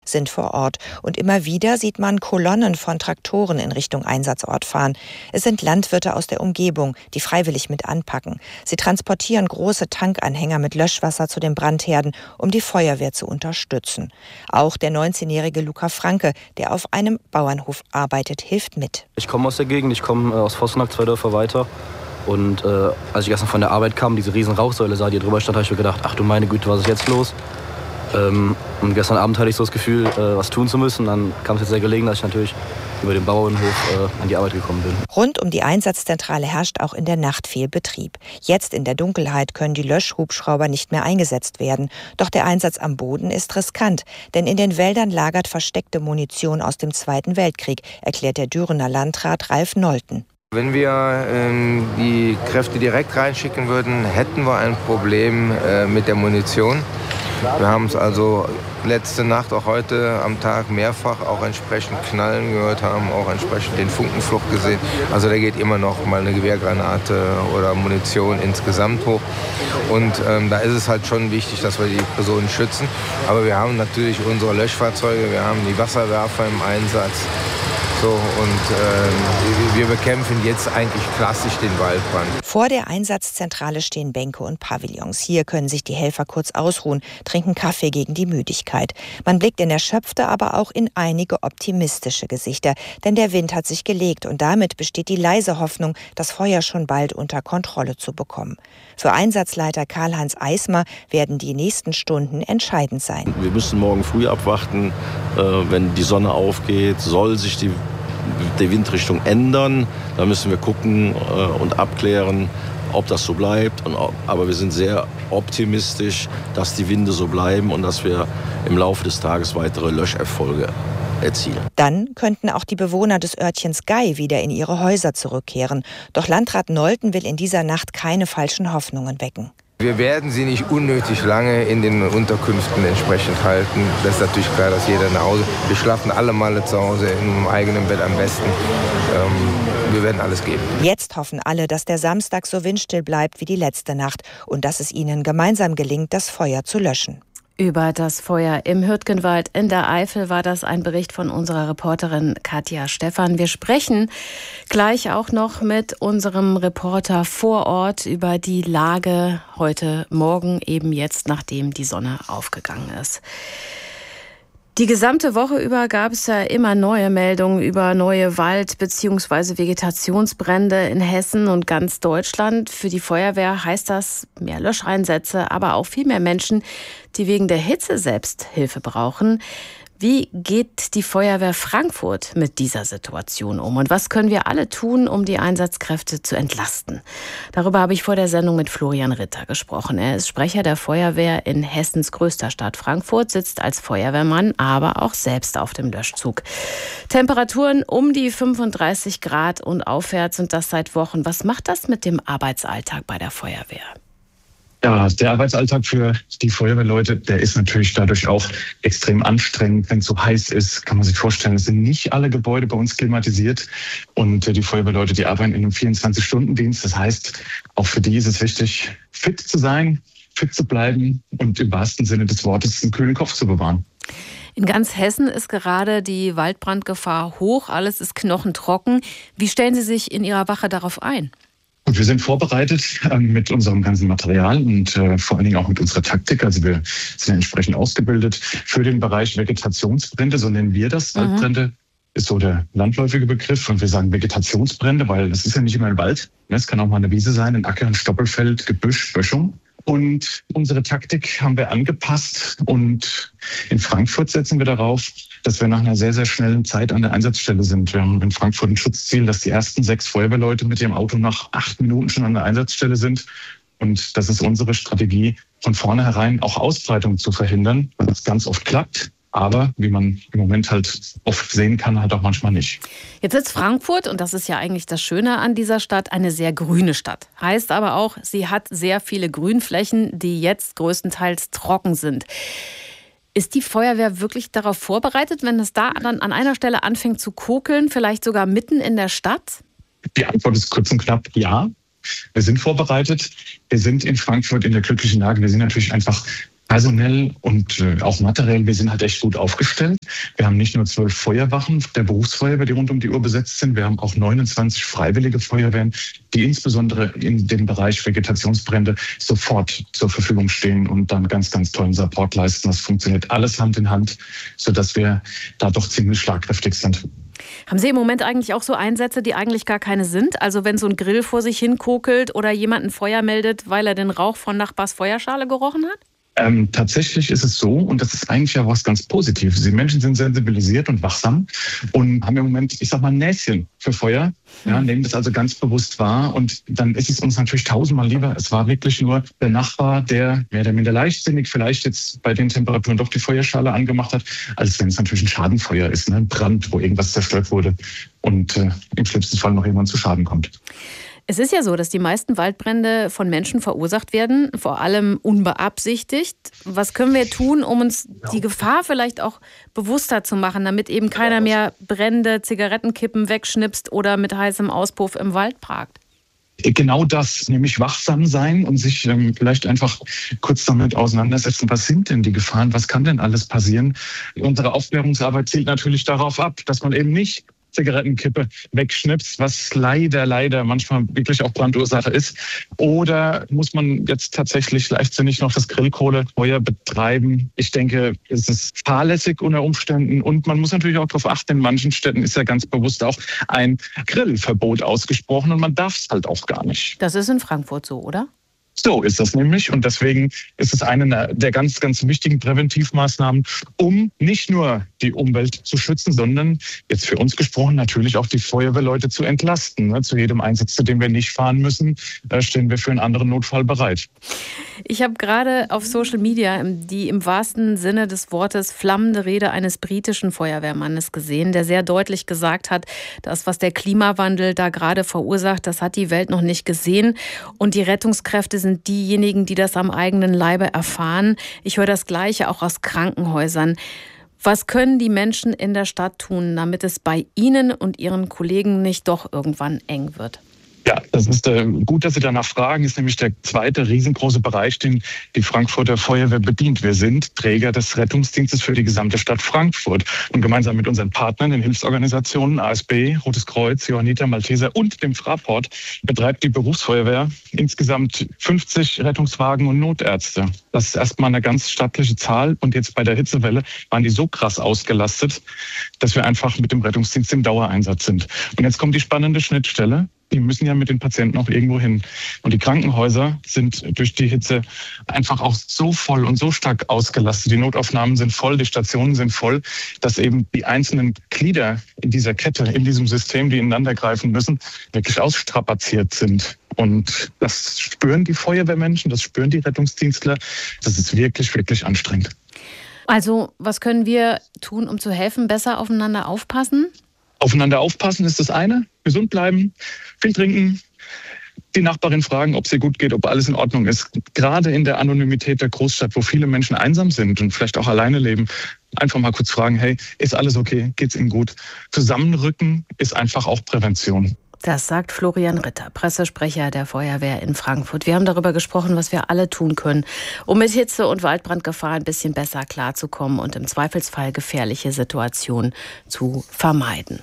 sind vor Ort. Und immer wieder sieht man Kolonnen von Traktoren in Richtung Einsatzort fahren. Es sind Landwirte aus der Umgebung, die freiwillig mit anpacken. Sie transportieren große Tankanhänger mit Löschwasser zu den Brandherden, um die Feuerwehr zu unterstützen. Auch der 19-jährige Luca Franke, der auf einem Bauernhof arbeitet, hilft mit. Ich komme aus der Gegend, ich komme aus Vossenack, 2 Dörfer weiter. Und als ich gestern von der Arbeit kam, diese riesen Rauchsäule sah, die hier drüber stand, habe ich mir gedacht, ach du meine Güte, was ist jetzt los? Und gestern Abend hatte ich so das Gefühl, was tun zu müssen. Dann kam es jetzt sehr gelegen, dass ich natürlich über den Bauernhof an die Arbeit gekommen bin. Rund um die Einsatzzentrale herrscht auch in der Nacht viel Betrieb. Jetzt in der Dunkelheit können die Löschhubschrauber nicht mehr eingesetzt werden. Doch der Einsatz am Boden ist riskant, denn in den Wäldern lagert versteckte Munition aus dem Zweiten Weltkrieg, erklärt der Dürener Landrat Ralf Nolten. Wenn wir die Kräfte direkt reinschicken würden, hätten wir ein Problem mit der Munition. Wir haben es also letzte Nacht, auch heute am Tag mehrfach auch entsprechend Knallen gehört, haben auch entsprechend den Funkenflug gesehen. Also da geht immer noch mal eine Gewehrgranate oder Munition insgesamt hoch. Und da ist es halt schon wichtig, dass wir die Personen schützen. Aber wir haben natürlich unsere Löschfahrzeuge, wir haben die Wasserwerfer im Einsatz. So, und wir bekämpfen jetzt eigentlich klassisch den Waldbrand. Vor der Einsatzzentrale stehen Bänke und Pavillons. Hier können sich die Helfer kurz ausruhen, trinken Kaffee gegen die Müdigkeit. Man blickt in erschöpfte, aber auch in einige optimistische Gesichter. Denn der Wind hat sich gelegt und damit besteht die leise Hoffnung, das Feuer schon bald unter Kontrolle zu bekommen. Für Einsatzleiter Karl-Heinz Eismer werden die nächsten Stunden entscheidend sein. Wir müssen morgen früh abwarten, wenn die Sonne aufgeht, soll sich die Windrichtung ändern. Da müssen wir gucken und abklären, ob das so bleibt. Aber wir sind sehr optimistisch, dass die Winde so bleiben und dass wir im Laufe des Tages weitere Löscherfolge erzielen. Dann könnten auch die Bewohner des Örtchens Gei wieder in ihre Häuser zurückkehren. Doch Landrat Nolten will in dieser Nacht keine falschen Hoffnungen wecken. Wir werden sie nicht unnötig lange in den Unterkünften entsprechend halten. Das ist natürlich klar, dass jeder nach Hause. Wir schlafen alle Male zu Hause in einem eigenen Bett am besten. Wir werden alles geben. Jetzt hoffen alle, dass der Samstag so windstill bleibt wie die letzte Nacht und dass es ihnen gemeinsam gelingt, das Feuer zu löschen. Über das Feuer im Hürtgenwald in der Eifel war das ein Bericht von unserer Reporterin Katja Stephan. Wir sprechen gleich auch noch mit unserem Reporter vor Ort über die Lage heute Morgen, eben jetzt, nachdem die Sonne aufgegangen ist. Die gesamte Woche über gab es ja immer neue Meldungen über neue Wald- bzw. Vegetationsbrände in Hessen und ganz Deutschland. Für die Feuerwehr heißt das mehr Löscheinsätze, aber auch viel mehr Menschen, die wegen der Hitze selbst Hilfe brauchen. Wie geht die Feuerwehr Frankfurt mit dieser Situation um? Und was können wir alle tun, um die Einsatzkräfte zu entlasten? Darüber habe ich vor der Sendung mit Florian Ritter gesprochen. Er ist Sprecher der Feuerwehr in Hessens größter Stadt Frankfurt, sitzt als Feuerwehrmann, aber auch selbst auf dem Löschzug. Temperaturen um die 35 Grad und aufwärts und das seit Wochen. Was macht das mit dem Arbeitsalltag bei der Feuerwehr? Ja, der Arbeitsalltag für die Feuerwehrleute, der ist natürlich dadurch auch extrem anstrengend. Wenn es so heiß ist, kann man sich vorstellen, es sind nicht alle Gebäude bei uns klimatisiert. Und die Feuerwehrleute, die arbeiten in einem 24-Stunden-Dienst. Das heißt, auch für die ist es wichtig, fit zu sein, fit zu bleiben und im wahrsten Sinne des Wortes einen kühlen Kopf zu bewahren. In ganz Hessen ist gerade die Waldbrandgefahr hoch. Alles ist knochentrocken. Wie stellen Sie sich in Ihrer Wache darauf ein? Und wir sind vorbereitet mit unserem ganzen Material und vor allen Dingen auch mit unserer Taktik. Also wir sind entsprechend ausgebildet für den Bereich Vegetationsbrände, so nennen wir das. Waldbrände ist so der landläufige Begriff. Und wir sagen Vegetationsbrände, weil das ist ja nicht immer ein Wald. Es kann auch mal eine Wiese sein, ein Acker, ein Stoppelfeld, Gebüsch, Böschung. Und unsere Taktik haben wir angepasst. Und in Frankfurt setzen wir darauf, dass wir nach einer sehr, sehr schnellen Zeit an der Einsatzstelle sind. Wir haben in Frankfurt ein Schutzziel, dass die ersten 6 Feuerwehrleute mit ihrem Auto nach 8 Minuten schon an der Einsatzstelle sind. Und das ist unsere Strategie, von vornherein auch Ausbreitung zu verhindern, weil das ganz oft klappt. Aber wie man im Moment halt oft sehen kann, halt auch manchmal nicht. Jetzt ist Frankfurt, und das ist ja eigentlich das Schöne an dieser Stadt, eine sehr grüne Stadt. Heißt aber auch, sie hat sehr viele Grünflächen, die jetzt größtenteils trocken sind. Ist die Feuerwehr wirklich darauf vorbereitet, wenn es da dann an einer Stelle anfängt zu kokeln, vielleicht sogar mitten in der Stadt? Die Antwort ist kurz und knapp ja. Wir sind vorbereitet. Wir sind in Frankfurt in der glücklichen Lage. Wir sind natürlich einfach Personell und auch materiell, wir sind halt echt gut aufgestellt. Wir haben nicht nur 12 Feuerwachen der Berufsfeuerwehr, die rund um die Uhr besetzt sind. Wir haben auch 29 freiwillige Feuerwehren, die insbesondere in dem Bereich Vegetationsbrände sofort zur Verfügung stehen und dann ganz, ganz tollen Support leisten. Das funktioniert alles Hand in Hand, sodass wir da doch ziemlich schlagkräftig sind. Haben Sie im Moment eigentlich auch so Einsätze, die eigentlich gar keine sind? Also wenn so ein Grill vor sich hin kokelt oder jemand ein Feuer meldet, weil er den Rauch von Nachbars Feuerschale gerochen hat? Tatsächlich ist es so, und das ist eigentlich ja was ganz Positives. Die Menschen sind sensibilisiert und wachsam und haben im Moment, ich sag mal, ein Näschen für Feuer, ja, nehmen das also ganz bewusst wahr. Und dann ist es uns natürlich tausendmal lieber, es war wirklich nur der Nachbar, der mehr oder minder leichtsinnig vielleicht jetzt bei den Temperaturen doch die Feuerschale angemacht hat, als wenn es natürlich ein Schadenfeuer ist, ne? Ein Brand, wo irgendwas zerstört wurde und im schlimmsten Fall noch jemand zu Schaden kommt. Es ist ja so, dass die meisten Waldbrände von Menschen verursacht werden, vor allem unbeabsichtigt. Was können wir tun, um uns die Gefahr vielleicht auch bewusster zu machen, damit eben keiner mehr Brände, Zigarettenkippen wegschnipst oder mit heißem Auspuff im Wald parkt? Genau das, nämlich wachsam sein und sich vielleicht einfach kurz damit auseinandersetzen, was sind denn die Gefahren, was kann denn alles passieren. Unsere Aufklärungsarbeit zielt natürlich darauf ab, dass man eben nicht Zigarettenkippe wegschnipst, was leider manchmal wirklich auch Brandursache ist. Oder muss man jetzt tatsächlich leichtsinnig noch das Grillkohlefeuer betreiben? Ich denke, es ist fahrlässig unter Umständen und man muss natürlich auch darauf achten, in manchen Städten ist ja ganz bewusst auch ein Grillverbot ausgesprochen und man darf es halt auch gar nicht. Das ist in Frankfurt so, oder? So ist das nämlich und deswegen ist es eine der ganz, ganz wichtigen Präventivmaßnahmen, um nicht nur die Umwelt zu schützen, sondern jetzt für uns gesprochen natürlich auch die Feuerwehrleute zu entlasten. Zu jedem Einsatz, zu dem wir nicht fahren müssen, stehen wir für einen anderen Notfall bereit. Ich habe gerade auf Social Media die im wahrsten Sinne des Wortes flammende Rede eines britischen Feuerwehrmannes gesehen, der sehr deutlich gesagt hat, das, was der Klimawandel da gerade verursacht, das hat die Welt noch nicht gesehen und die Rettungskräfte sind diejenigen, die das am eigenen Leibe erfahren. Ich höre das Gleiche auch aus Krankenhäusern. Was können die Menschen in der Stadt tun, damit es bei Ihnen und Ihren Kollegen nicht doch irgendwann eng wird? Ja, das ist gut, dass Sie danach fragen. Das ist nämlich der zweite riesengroße Bereich, den die Frankfurter Feuerwehr bedient. Wir sind Träger des Rettungsdienstes für die gesamte Stadt Frankfurt. Und gemeinsam mit unseren Partnern, den Hilfsorganisationen ASB, Rotes Kreuz, Johanniter, Malteser und dem Fraport betreibt die Berufsfeuerwehr insgesamt 50 Rettungswagen und Notärzte. Das ist erstmal eine ganz stattliche Zahl. Und jetzt bei der Hitzewelle waren die so krass ausgelastet, dass wir einfach mit dem Rettungsdienst im Dauereinsatz sind. Und jetzt kommt die spannende Schnittstelle. Die müssen ja mit den Patienten auch irgendwo hin. Und die Krankenhäuser sind durch die Hitze einfach auch so voll und so stark ausgelastet. Die Notaufnahmen sind voll, die Stationen sind voll, dass eben die einzelnen Glieder in dieser Kette, in diesem System, die ineinander greifen müssen, wirklich ausstrapaziert sind. Und das spüren die Feuerwehrmenschen, das spüren die Rettungsdienstler. Das ist wirklich, wirklich anstrengend. Also, was können wir tun, um zu helfen, besser aufeinander aufpassen? Aufeinander aufpassen ist das eine, gesund bleiben, viel trinken, die Nachbarin fragen, ob es ihr gut geht, ob alles in Ordnung ist. Gerade in der Anonymität der Großstadt, wo viele Menschen einsam sind und vielleicht auch alleine leben, einfach mal kurz fragen, hey, ist alles okay, geht's Ihnen gut? Zusammenrücken ist einfach auch Prävention. Das sagt Florian Ritter, Pressesprecher der Feuerwehr in Frankfurt. Wir haben darüber gesprochen, was wir alle tun können, um mit Hitze- und Waldbrandgefahr ein bisschen besser klarzukommen und im Zweifelsfall gefährliche Situationen zu vermeiden.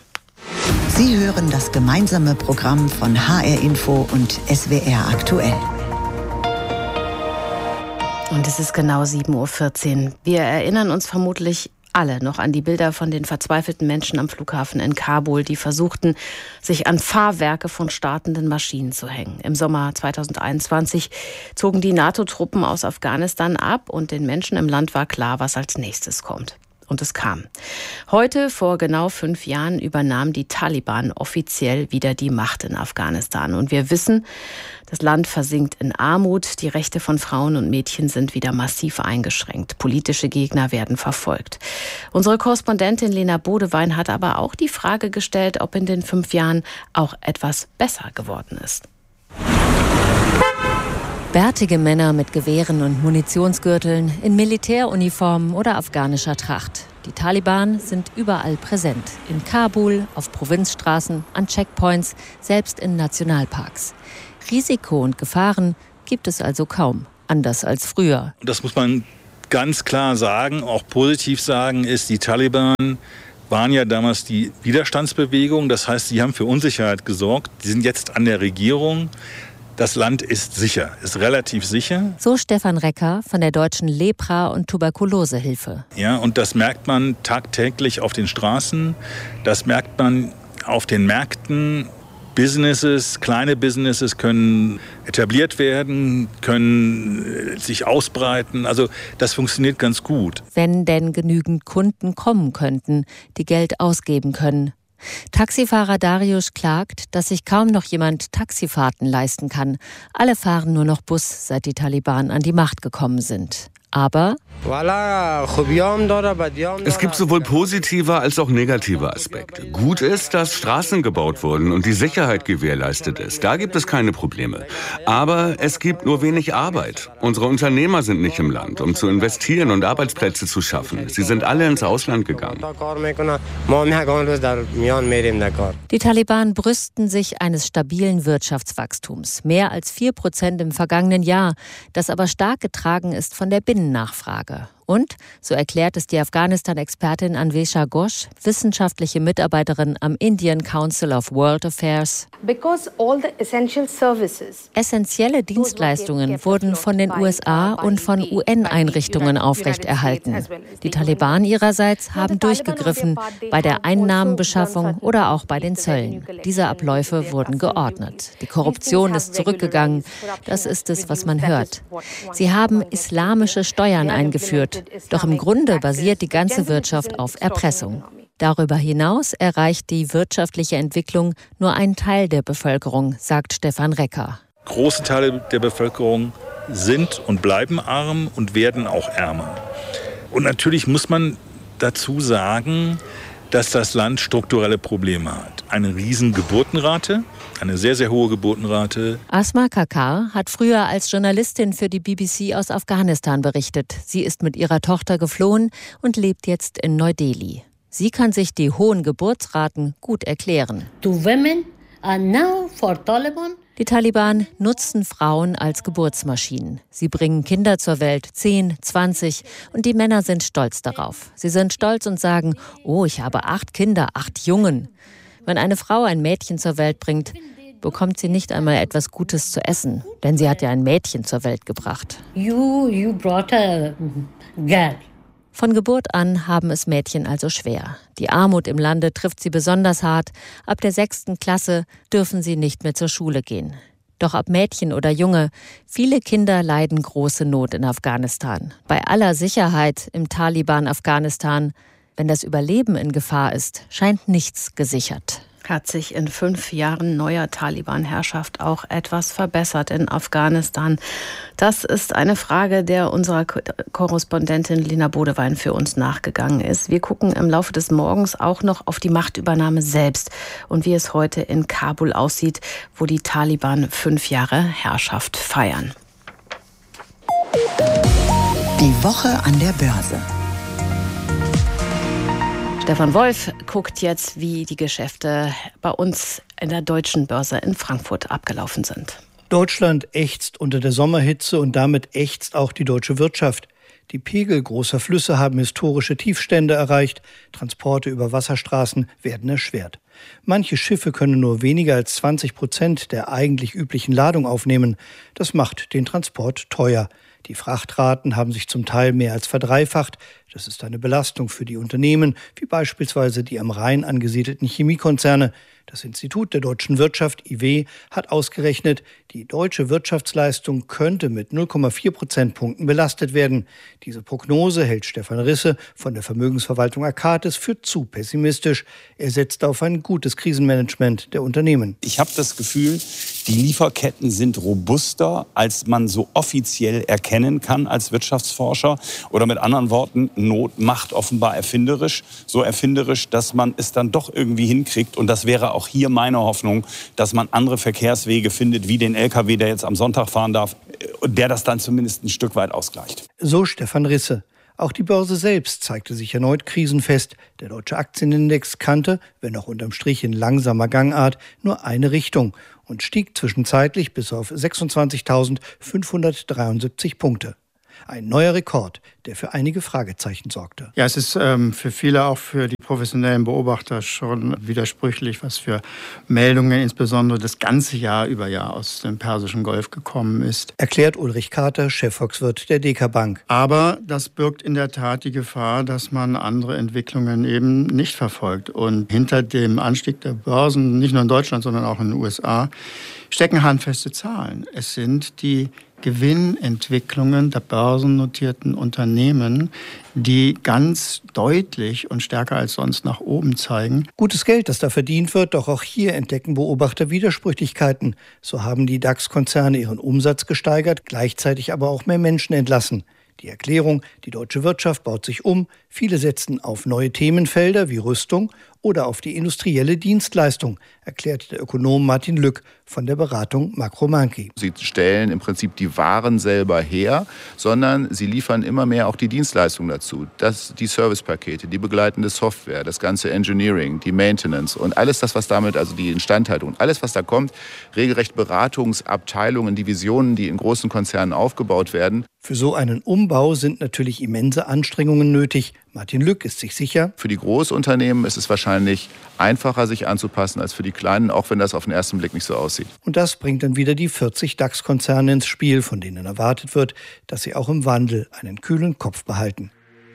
Sie hören das gemeinsame Programm von HR Info und SWR aktuell. Und es ist genau 7:14 Uhr. Wir erinnern uns vermutlich alle noch an die Bilder von den verzweifelten Menschen am Flughafen in Kabul, die versuchten, sich an Fahrwerke von startenden Maschinen zu hängen. Im Sommer 2021 zogen die NATO-Truppen aus Afghanistan ab und den Menschen im Land war klar, was als nächstes kommt. Und es kam. Heute, vor genau 5 Jahren, übernahm die Taliban offiziell wieder die Macht in Afghanistan. Und wir wissen, das Land versinkt in Armut, die Rechte von Frauen und Mädchen sind wieder massiv eingeschränkt. Politische Gegner werden verfolgt. Unsere Korrespondentin Lena Bodewein hat aber auch die Frage gestellt, ob in den 5 Jahren auch etwas besser geworden ist. Bärtige Männer mit Gewehren und Munitionsgürteln, in Militäruniformen oder afghanischer Tracht. Die Taliban sind überall präsent. In Kabul, auf Provinzstraßen, an Checkpoints, selbst in Nationalparks. Risiko und Gefahren gibt es also kaum, anders als früher. Das muss man ganz klar sagen, auch positiv sagen, ist, die Taliban waren ja damals die Widerstandsbewegung. Das heißt, sie haben für Unsicherheit gesorgt. Sie sind jetzt an der Regierung. Das Land ist sicher, ist relativ sicher. So Stefan Recker von der Deutschen Lepra- und Tuberkulosehilfe. Ja, und das merkt man tagtäglich auf den Straßen. Das merkt man auf den Märkten. Businesses, kleine Businesses können etabliert werden, können sich ausbreiten. Also das funktioniert ganz gut. Wenn denn genügend Kunden kommen könnten, die Geld ausgeben können. Taxifahrer Darius klagt, dass sich kaum noch jemand Taxifahrten leisten kann. Alle fahren nur noch Bus, seit die Taliban an die Macht gekommen sind. Aber es gibt sowohl positive als auch negative Aspekte. Gut ist, dass Straßen gebaut wurden und die Sicherheit gewährleistet ist. Da gibt es keine Probleme. Aber es gibt nur wenig Arbeit. Unsere Unternehmer sind nicht im Land, um zu investieren und Arbeitsplätze zu schaffen. Sie sind alle ins Ausland gegangen. Die Taliban brüsten sich eines stabilen Wirtschaftswachstums. Mehr als 4% im vergangenen Jahr. Das aber stark getragen ist von der Binnennachfrage. Und, so erklärt es die Afghanistan-Expertin Anvesha Ghosh, wissenschaftliche Mitarbeiterin am Indian Council of World Affairs. Essentielle Dienstleistungen wurden von den USA und von UN-Einrichtungen aufrechterhalten. Die Taliban ihrerseits haben durchgegriffen bei der Einnahmenbeschaffung oder auch bei den Zöllen. Diese Abläufe wurden geordnet. Die Korruption ist zurückgegangen. Das ist es, was man hört. Sie haben islamische Steuern eingeführt. Doch im Grunde basiert die ganze Wirtschaft auf Erpressung. Darüber hinaus erreicht die wirtschaftliche Entwicklung nur einen Teil der Bevölkerung, sagt Stefan Recker. Große Teile der Bevölkerung sind und bleiben arm und werden auch ärmer. Und natürlich muss man dazu sagen, dass das Land strukturelle Probleme hat. Eine riesen Geburtenrate, eine sehr, sehr hohe Geburtenrate. Asma Kakar hat früher als Journalistin für die BBC aus Afghanistan berichtet. Sie ist mit ihrer Tochter geflohen und lebt jetzt in Neu-Delhi. Sie kann sich die hohen Geburtsraten gut erklären. Die Taliban nutzen Frauen als Geburtsmaschinen. Sie bringen Kinder zur Welt, 10, 20, und die Männer sind stolz darauf. Sie sind stolz und sagen, oh, ich habe 8 Kinder, 8 Jungen. Wenn eine Frau ein Mädchen zur Welt bringt, bekommt sie nicht einmal etwas Gutes zu essen, denn sie hat ja ein Mädchen zur Welt gebracht. You brought a girl. Von Geburt an haben es Mädchen also schwer. Die Armut im Lande trifft sie besonders hart. Ab der 6. Klasse dürfen sie nicht mehr zur Schule gehen. Doch ob Mädchen oder Junge, viele Kinder leiden große Not in Afghanistan. Bei aller Sicherheit im Taliban-Afghanistan, wenn das Überleben in Gefahr ist, scheint nichts gesichert. Hat sich in 5 Jahren neuer Taliban-Herrschaft auch etwas verbessert in Afghanistan? Das ist eine Frage, der unserer Korrespondentin Lina Bodewein für uns nachgegangen ist. Wir gucken im Laufe des Morgens auch noch auf die Machtübernahme selbst und wie es heute in Kabul aussieht, wo die Taliban 5 Jahre Herrschaft feiern. Die Woche an der Börse. Stefan Wolf guckt jetzt, wie die Geschäfte bei uns in der Deutschen Börse in Frankfurt abgelaufen sind. Deutschland ächzt unter der Sommerhitze und damit ächzt auch die deutsche Wirtschaft. Die Pegel großer Flüsse haben historische Tiefstände erreicht. Transporte über Wasserstraßen werden erschwert. Manche Schiffe können nur weniger als 20% der eigentlich üblichen Ladung aufnehmen. Das macht den Transport teuer. Die Frachtraten haben sich zum Teil mehr als verdreifacht. Das ist eine Belastung für die Unternehmen, wie beispielsweise die am Rhein angesiedelten Chemiekonzerne. Das Institut der deutschen Wirtschaft, IW, hat ausgerechnet, die deutsche Wirtschaftsleistung könnte mit 0,4 Prozentpunkten belastet werden. Diese Prognose hält Stefan Risse von der Vermögensverwaltung Akatis für zu pessimistisch. Er setzt auf ein gutes Krisenmanagement der Unternehmen. Ich habe das Gefühl, die Lieferketten sind robuster, als man so offiziell erkennen kann als Wirtschaftsforscher. Oder mit anderen Worten, Not macht offenbar erfinderisch. So erfinderisch, dass man es dann doch irgendwie hinkriegt. Und das wäre auch hier meine Hoffnung, dass man andere Verkehrswege findet, wie den LKW, der jetzt am Sonntag fahren darf, der das dann zumindest ein Stück weit ausgleicht. So Stefan Risse. Auch die Börse selbst zeigte sich erneut krisenfest. Der deutsche Aktienindex kannte, wenn auch unterm Strich in langsamer Gangart, nur eine Richtung und stieg zwischenzeitlich bis auf 26.573 Punkte. Ein neuer Rekord, der für einige Fragezeichen sorgte. Ja, es ist für viele, auch für die professionellen Beobachter, schon widersprüchlich, was für Meldungen insbesondere das ganze Jahr über aus dem Persischen Golf gekommen ist. Erklärt Ulrich Kater, Chefvolkswirt der DK Bank. Aber das birgt in der Tat die Gefahr, dass man andere Entwicklungen eben nicht verfolgt. Und hinter dem Anstieg der Börsen, nicht nur in Deutschland, sondern auch in den USA, stecken handfeste Zahlen. Es sind die Gewinnentwicklungen der börsennotierten Unternehmen, die ganz deutlich und stärker als sonst nach oben zeigen. Gutes Geld, das da verdient wird, doch auch hier entdecken Beobachter Widersprüchlichkeiten. So haben die DAX-Konzerne ihren Umsatz gesteigert, gleichzeitig aber auch mehr Menschen entlassen. Die Erklärung, die deutsche Wirtschaft baut sich um, viele setzen auf neue Themenfelder wie Rüstung oder auf die industrielle Dienstleistung, erklärt der Ökonom Martin Lück von der Beratung Makromanki. Sie stellen im Prinzip die Waren selber her, sondern sie liefern immer mehr auch die Dienstleistung dazu. Die Servicepakete, die begleitende Software, das ganze Engineering, die Maintenance und alles das, was damit, also die Instandhaltung, alles, was da kommt, regelrecht Beratungsabteilungen, Divisionen, die in großen Konzernen aufgebaut werden. Für so einen Umbau sind natürlich immense Anstrengungen nötig. Martin Lück ist sich sicher. Für die Großunternehmen ist es wahrscheinlich einfacher, sich anzupassen als für die Kleinen, auch wenn das auf den ersten Blick nicht so aussieht. Und das bringt dann wieder die 40 DAX-Konzerne ins Spiel, von denen erwartet wird, dass sie auch im Wandel einen kühlen Kopf behalten.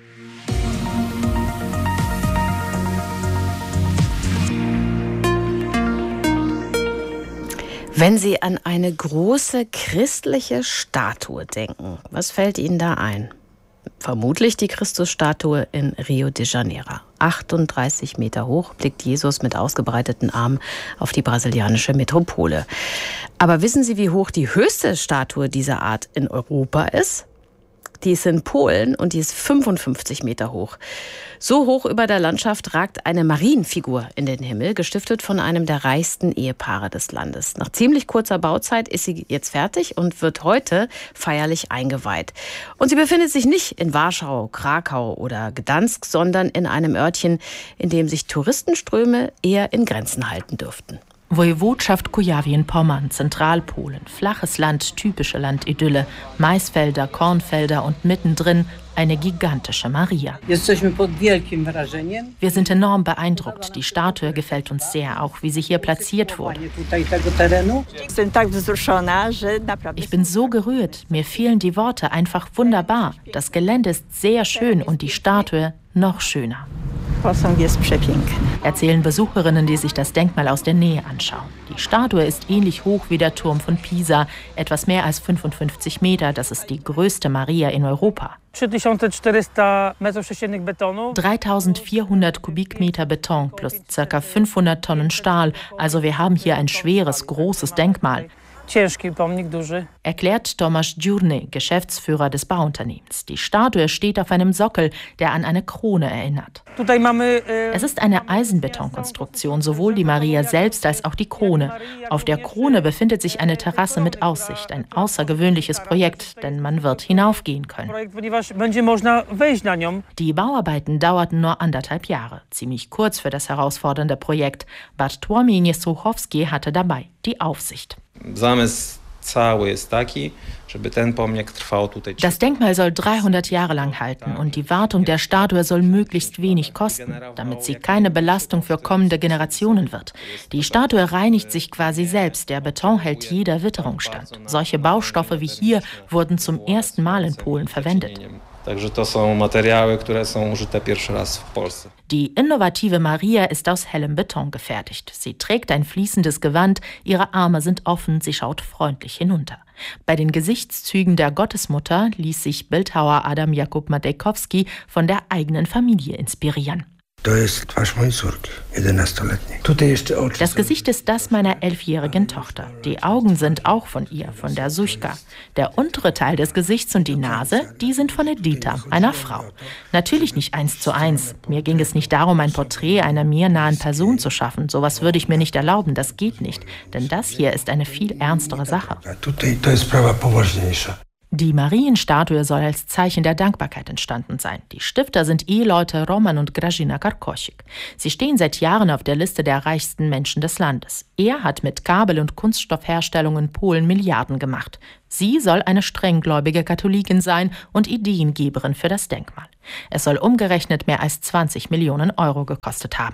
Wenn Sie an eine große christliche Statue denken, was fällt Ihnen da ein? Vermutlich die Christusstatue in Rio de Janeiro. 38 Meter hoch blickt Jesus mit ausgebreiteten Armen auf die brasilianische Metropole. Aber wissen Sie, wie hoch die höchste Statue dieser Art in Europa ist? Die ist in Polen und die ist 55 Meter hoch. So hoch über der Landschaft ragt eine Marienfigur in den Himmel, gestiftet von einem der reichsten Ehepaare des Landes. Nach ziemlich kurzer Bauzeit ist sie jetzt fertig und wird heute feierlich eingeweiht. Und sie befindet sich nicht in Warschau, Krakau oder Gdansk, sondern in einem Örtchen, in dem sich Touristenströme eher in Grenzen halten dürften. Woiwodschaft Kujawien-Pommern, Zentralpolen, flaches Land, typische Landidylle, Maisfelder, Kornfelder und mittendrin eine gigantische Maria. Wir sind enorm beeindruckt. Die Statue gefällt uns sehr, auch wie sie hier platziert wurde. Ich bin so gerührt, mir fehlen die Worte, einfach wunderbar. Das Gelände ist sehr schön und die Statue noch schöner. Erzählen Besucherinnen, die sich das Denkmal aus der Nähe anschauen. Die Statue ist ähnlich hoch wie der Turm von Pisa, etwas mehr als 55 Meter. Das ist die größte Maria in Europa. 3400 Kubikmeter Beton plus ca. 500 Tonnen Stahl. Also wir haben hier ein schweres, großes Denkmal. Erklärt Tomasz Dziurny, Geschäftsführer des Bauunternehmens. Die Statue steht auf einem Sockel, der an eine Krone erinnert. Es ist eine Eisenbetonkonstruktion, sowohl die Maria selbst als auch die Krone. Auf der Krone befindet sich eine Terrasse mit Aussicht, ein außergewöhnliches Projekt, denn man wird hinaufgehen können. Die Bauarbeiten dauerten nur 1,5 Jahre, ziemlich kurz für das herausfordernde Projekt. Bartłomiej Niesłuchowski hatte dabei die Aufsicht. Das Denkmal soll 300 Jahre lang halten und die Wartung der Statue soll möglichst wenig kosten, damit sie keine Belastung für kommende Generationen wird. Die Statue reinigt sich quasi selbst, der Beton hält jeder Witterung stand. Solche Baustoffe wie hier wurden zum ersten Mal in Polen verwendet. Die innovative Maria ist aus hellem Beton gefertigt. Sie trägt ein fließendes Gewand, ihre Arme sind offen, sie schaut freundlich hinunter. Bei den Gesichtszügen der Gottesmutter ließ sich Bildhauer Adam Jakub Madejkowski von der eigenen Familie inspirieren. Das Gesicht ist das meiner 11-jährigen Tochter. Die Augen sind auch von ihr, von der Suchka. Der untere Teil des Gesichts und die Nase, die sind von Edita, einer Frau. Natürlich nicht 1:1. Mir ging es nicht darum, ein Porträt einer mir nahen Person zu schaffen. Sowas würde ich mir nicht erlauben, das geht nicht. Denn das hier ist eine viel ernstere Sache. Die Marienstatue soll als Zeichen der Dankbarkeit entstanden sein. Die Stifter sind Eheleute Roman und Grażyna Karkosik. Sie stehen seit Jahren auf der Liste der reichsten Menschen des Landes. Er hat mit Kabel- und Kunststoffherstellung in Polen Milliarden gemacht. Sie soll eine strenggläubige Katholikin sein und Ideengeberin für das Denkmal. Es soll umgerechnet mehr als 20 Millionen Euro gekostet haben.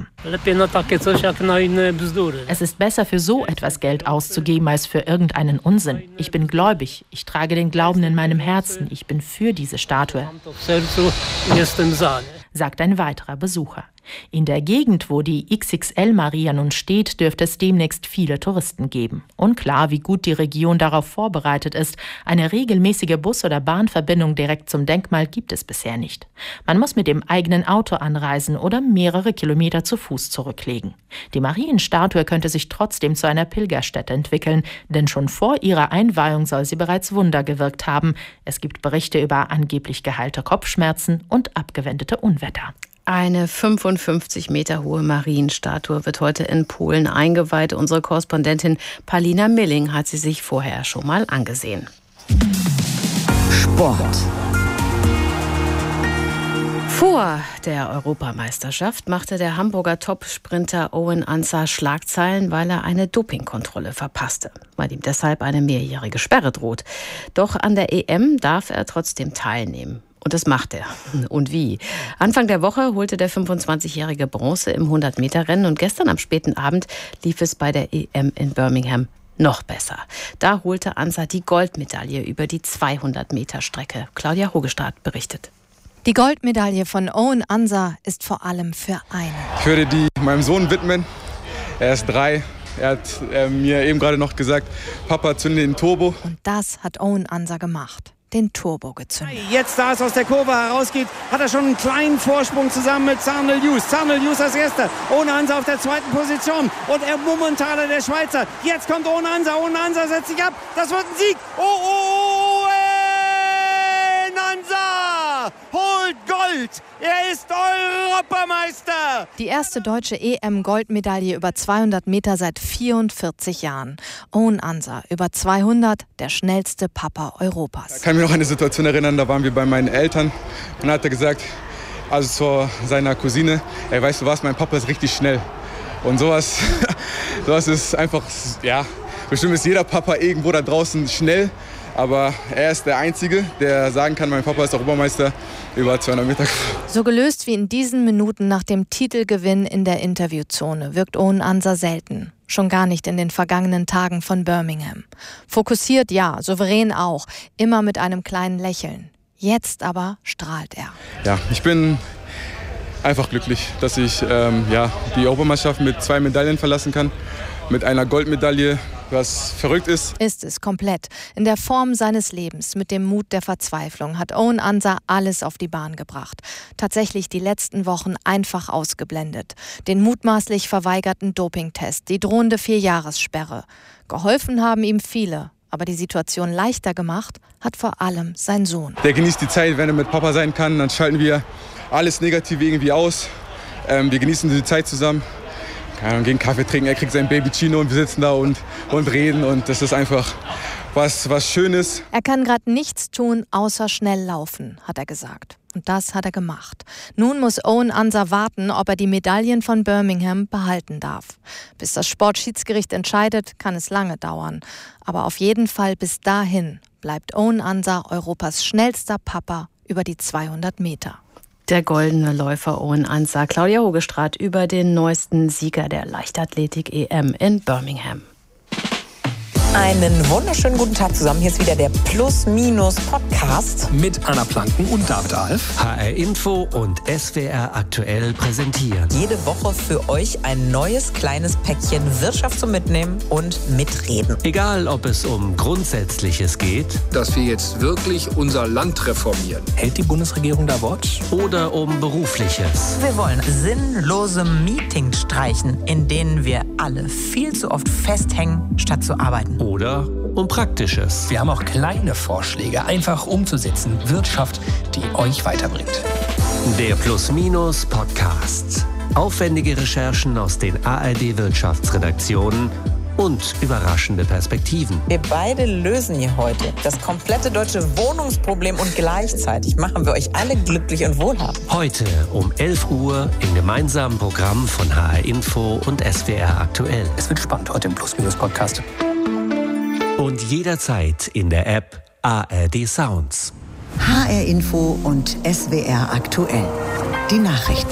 Es ist besser, für so etwas Geld auszugeben, als für irgendeinen Unsinn. Ich bin gläubig, ich trage den Glauben in meinem Herzen, ich bin für diese Statue, sagt ein weiterer Besucher. In der Gegend, wo die XXL-Maria nun steht, dürfte es demnächst viele Touristen geben. Unklar, wie gut die Region darauf vorbereitet ist. Eine regelmäßige Bus- oder Bahnverbindung direkt zum Denkmal gibt es bisher nicht. Man muss mit dem eigenen Auto anreisen oder mehrere Kilometer zu Fuß zurücklegen. Die Marienstatue könnte sich trotzdem zu einer Pilgerstätte entwickeln, denn schon vor ihrer Einweihung soll sie bereits Wunder gewirkt haben. Es gibt Berichte über angeblich geheilte Kopfschmerzen und abgewendete Unwetter. Eine 55 Meter hohe Marienstatue wird heute in Polen eingeweiht. Unsere Korrespondentin Paulina Milling hat sie sich vorher schon mal angesehen. Sport. Vor der Europameisterschaft machte der Hamburger Top-Sprinter Owen Ansah Schlagzeilen, weil er eine Dopingkontrolle verpasste, weil ihm deshalb eine mehrjährige Sperre droht. Doch an der EM darf er trotzdem teilnehmen. Und das macht er. Und wie? Anfang der Woche holte der 25-jährige Bronze im 100-Meter-Rennen und gestern am späten Abend lief es bei der EM in Birmingham noch besser. Da holte Ansah die Goldmedaille über die 200-Meter-Strecke. Claudia Hogestad berichtet. Die Goldmedaille von Owen Ansah ist vor allem für einen. Ich würde die meinem Sohn widmen. Er ist 3. Er hat mir eben gerade noch gesagt, Papa, zünde den Turbo. Und das hat Owen Ansah gemacht. Den Turbo gezündet. Jetzt, da es aus der Kurve herausgeht, hat er schon einen kleinen Vorsprung zusammen mit Zharnel Hughes. Zharnel Hughes als Erster, Owen Ansah auf der 2. Position und er Mummentaler, der Schweizer. Jetzt kommt Owen Ansah setzt sich ab, das wird ein Sieg. Owen Ansah holt Gold, er ist Europameister. Die erste deutsche EM-Goldmedaille über 200 Meter seit 44 Jahren. Owen Ansah über 200, der schnellste Papa Europas. Ich kann mich noch an eine Situation erinnern, da waren wir bei meinen Eltern und hat er gesagt, also zu seiner Cousine, ey, weißt du was, mein Papa ist richtig schnell. Und sowas ist einfach, ja, bestimmt ist jeder Papa irgendwo da draußen schnell. Aber er ist der Einzige, der sagen kann, mein Papa ist Europameister über 200 Meter. So gelöst wie in diesen Minuten nach dem Titelgewinn in der Interviewzone wirkt Owen Ansah selten. Schon gar nicht in den vergangenen Tagen von Birmingham. Fokussiert ja, souverän auch, immer mit einem kleinen Lächeln. Jetzt aber strahlt er. Ja, ich bin einfach glücklich, dass ich die Europameisterschaft mit 2 Medaillen verlassen kann. Mit einer Goldmedaille, was verrückt ist. Ist es komplett. In der Form seines Lebens, mit dem Mut der Verzweiflung, hat Owen Ansah alles auf die Bahn gebracht. Tatsächlich die letzten Wochen einfach ausgeblendet. Den mutmaßlich verweigerten Dopingtest, die drohende 4-Jahressperre. Geholfen haben ihm viele. Aber die Situation leichter gemacht hat vor allem sein Sohn. Der genießt die Zeit, wenn er mit Papa sein kann. Dann schalten wir alles Negative irgendwie aus. Wir genießen die Zeit zusammen. Gehen Kaffee trinken, er kriegt sein Baby Chino und wir sitzen da und reden. Und das ist einfach was Schönes. Er kann gerade nichts tun, außer schnell laufen, hat er gesagt. Und das hat er gemacht. Nun muss Owen Ansah warten, ob er die Medaillen von Birmingham behalten darf. Bis das Sportschiedsgericht entscheidet, kann es lange dauern. Aber auf jeden Fall bis dahin bleibt Owen Ansah Europas schnellster Papa über die 200 Meter. Der goldene Läufer Owen Ansah, Claudia Hogestad über den neuesten Sieger der Leichtathletik-EM in Birmingham. Einen wunderschönen guten Tag zusammen. Hier ist wieder der Plus-Minus-Podcast. Mit Anna Planken und David Alf. HR Info und SWR aktuell präsentieren. Jede Woche für euch ein neues kleines Päckchen Wirtschaft zum Mitnehmen und Mitreden. Egal, ob es um Grundsätzliches geht. Dass wir jetzt wirklich unser Land reformieren. Hält die Bundesregierung da Wort? Oder um Berufliches. Wir wollen sinnlose Meetings streichen, in denen wir alle viel zu oft festhängen, statt zu arbeiten. Oder um Praktisches. Wir haben auch kleine Vorschläge, einfach umzusetzen. Wirtschaft, die euch weiterbringt. Der Plus-Minus-Podcast. Aufwendige Recherchen aus den ARD-Wirtschaftsredaktionen und überraschende Perspektiven. Wir beide lösen hier heute das komplette deutsche Wohnungsproblem und gleichzeitig machen wir euch alle glücklich und wohlhabend. Heute um 11 Uhr im gemeinsamen Programm von HR Info und SWR aktuell. Es wird spannend heute im Plus-Minus-Podcast. Und jederzeit in der App ARD Sounds. HR Info und SWR aktuell. Die Nachrichten.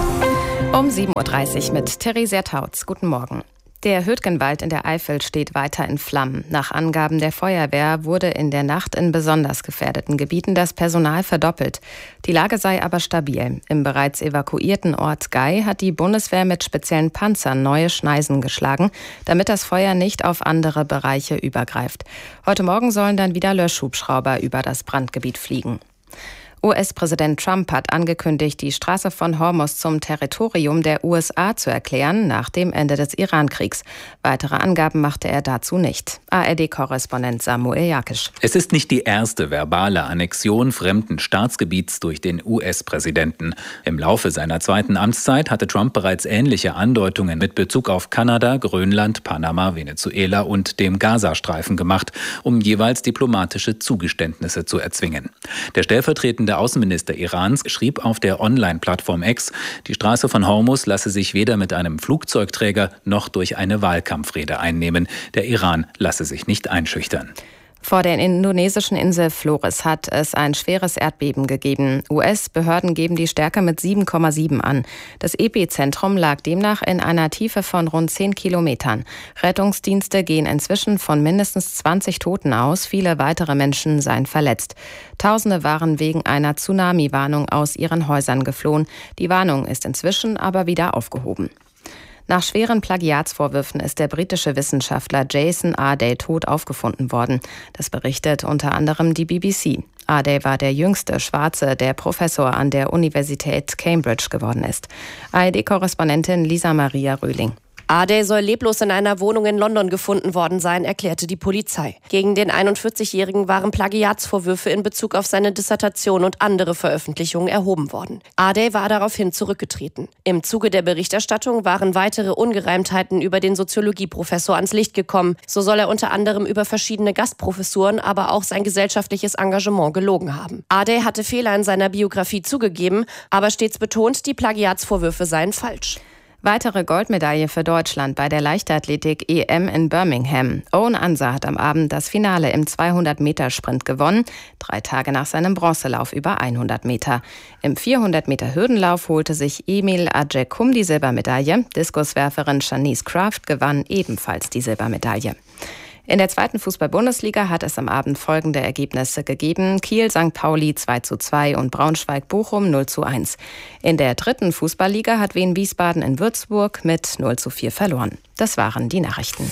Um 7.30 Uhr mit Theresia Tautz. Guten Morgen. Der Hürtgenwald in der Eifel steht weiter in Flammen. Nach Angaben der Feuerwehr wurde in der Nacht in besonders gefährdeten Gebieten das Personal verdoppelt. Die Lage sei aber stabil. Im bereits evakuierten Ort Gei hat die Bundeswehr mit speziellen Panzern neue Schneisen geschlagen, damit das Feuer nicht auf andere Bereiche übergreift. Heute Morgen sollen dann wieder Löschhubschrauber über das Brandgebiet fliegen. US-Präsident Trump hat angekündigt, die Straße von Hormuz zum Territorium der USA zu erklären, nach dem Ende des Iran-Kriegs. Weitere Angaben machte er dazu nicht. ARD-Korrespondent Samuel Jakisch. Es ist nicht die erste verbale Annexion fremden Staatsgebiets durch den US-Präsidenten. Im Laufe seiner zweiten Amtszeit hatte Trump bereits ähnliche Andeutungen mit Bezug auf Kanada, Grönland, Panama, Venezuela und dem Gazastreifen gemacht, um jeweils diplomatische Zugeständnisse zu erzwingen. Der stellvertretende Außenminister Irans schrieb auf der Online-Plattform X, die Straße von Hormuz lasse sich weder mit einem Flugzeugträger noch durch eine Wahlkampfrede einnehmen. Der Iran lasse sich nicht einschüchtern. Vor der indonesischen Insel Flores hat es ein schweres Erdbeben gegeben. US-Behörden geben die Stärke mit 7,7 an. Das Epizentrum lag demnach in einer Tiefe von rund 10 Kilometern. Rettungsdienste gehen inzwischen von mindestens 20 Toten aus. Viele weitere Menschen seien verletzt. Tausende waren wegen einer Tsunami-Warnung aus ihren Häusern geflohen. Die Warnung ist inzwischen aber wieder aufgehoben. Nach schweren Plagiatsvorwürfen ist der britische Wissenschaftler Jason Arday tot aufgefunden worden. Das berichtet unter anderem die BBC. Arday war der jüngste Schwarze, der Professor an der Universität Cambridge geworden ist. ARD-Korrespondentin Lisa Maria Röhling. Arday soll leblos in einer Wohnung in London gefunden worden sein, erklärte die Polizei. Gegen den 41-Jährigen waren Plagiatsvorwürfe in Bezug auf seine Dissertation und andere Veröffentlichungen erhoben worden. Arday war daraufhin zurückgetreten. Im Zuge der Berichterstattung waren weitere Ungereimtheiten über den Soziologieprofessor ans Licht gekommen. So soll er unter anderem über verschiedene Gastprofessuren, aber auch sein gesellschaftliches Engagement gelogen haben. Arday hatte Fehler in seiner Biografie zugegeben, aber stets betont, die Plagiatsvorwürfe seien falsch. Weitere Goldmedaille für Deutschland bei der Leichtathletik-EM in Birmingham. Owen Ansa hat am Abend das Finale im 200-Meter-Sprint gewonnen, 3 Tage nach seinem Bronzelauf über 100 Meter. Im 400-Meter-Hürdenlauf holte sich Emil Adjekum die Silbermedaille. Diskuswerferin Shanice Kraft gewann ebenfalls die Silbermedaille. In der zweiten Fußball-Bundesliga hat es am Abend folgende Ergebnisse gegeben. Kiel St. Pauli 2:2 und Braunschweig-Bochum 0:1. In der dritten Fußballliga hat Wien Wiesbaden in Würzburg mit 0:4 verloren. Das waren die Nachrichten.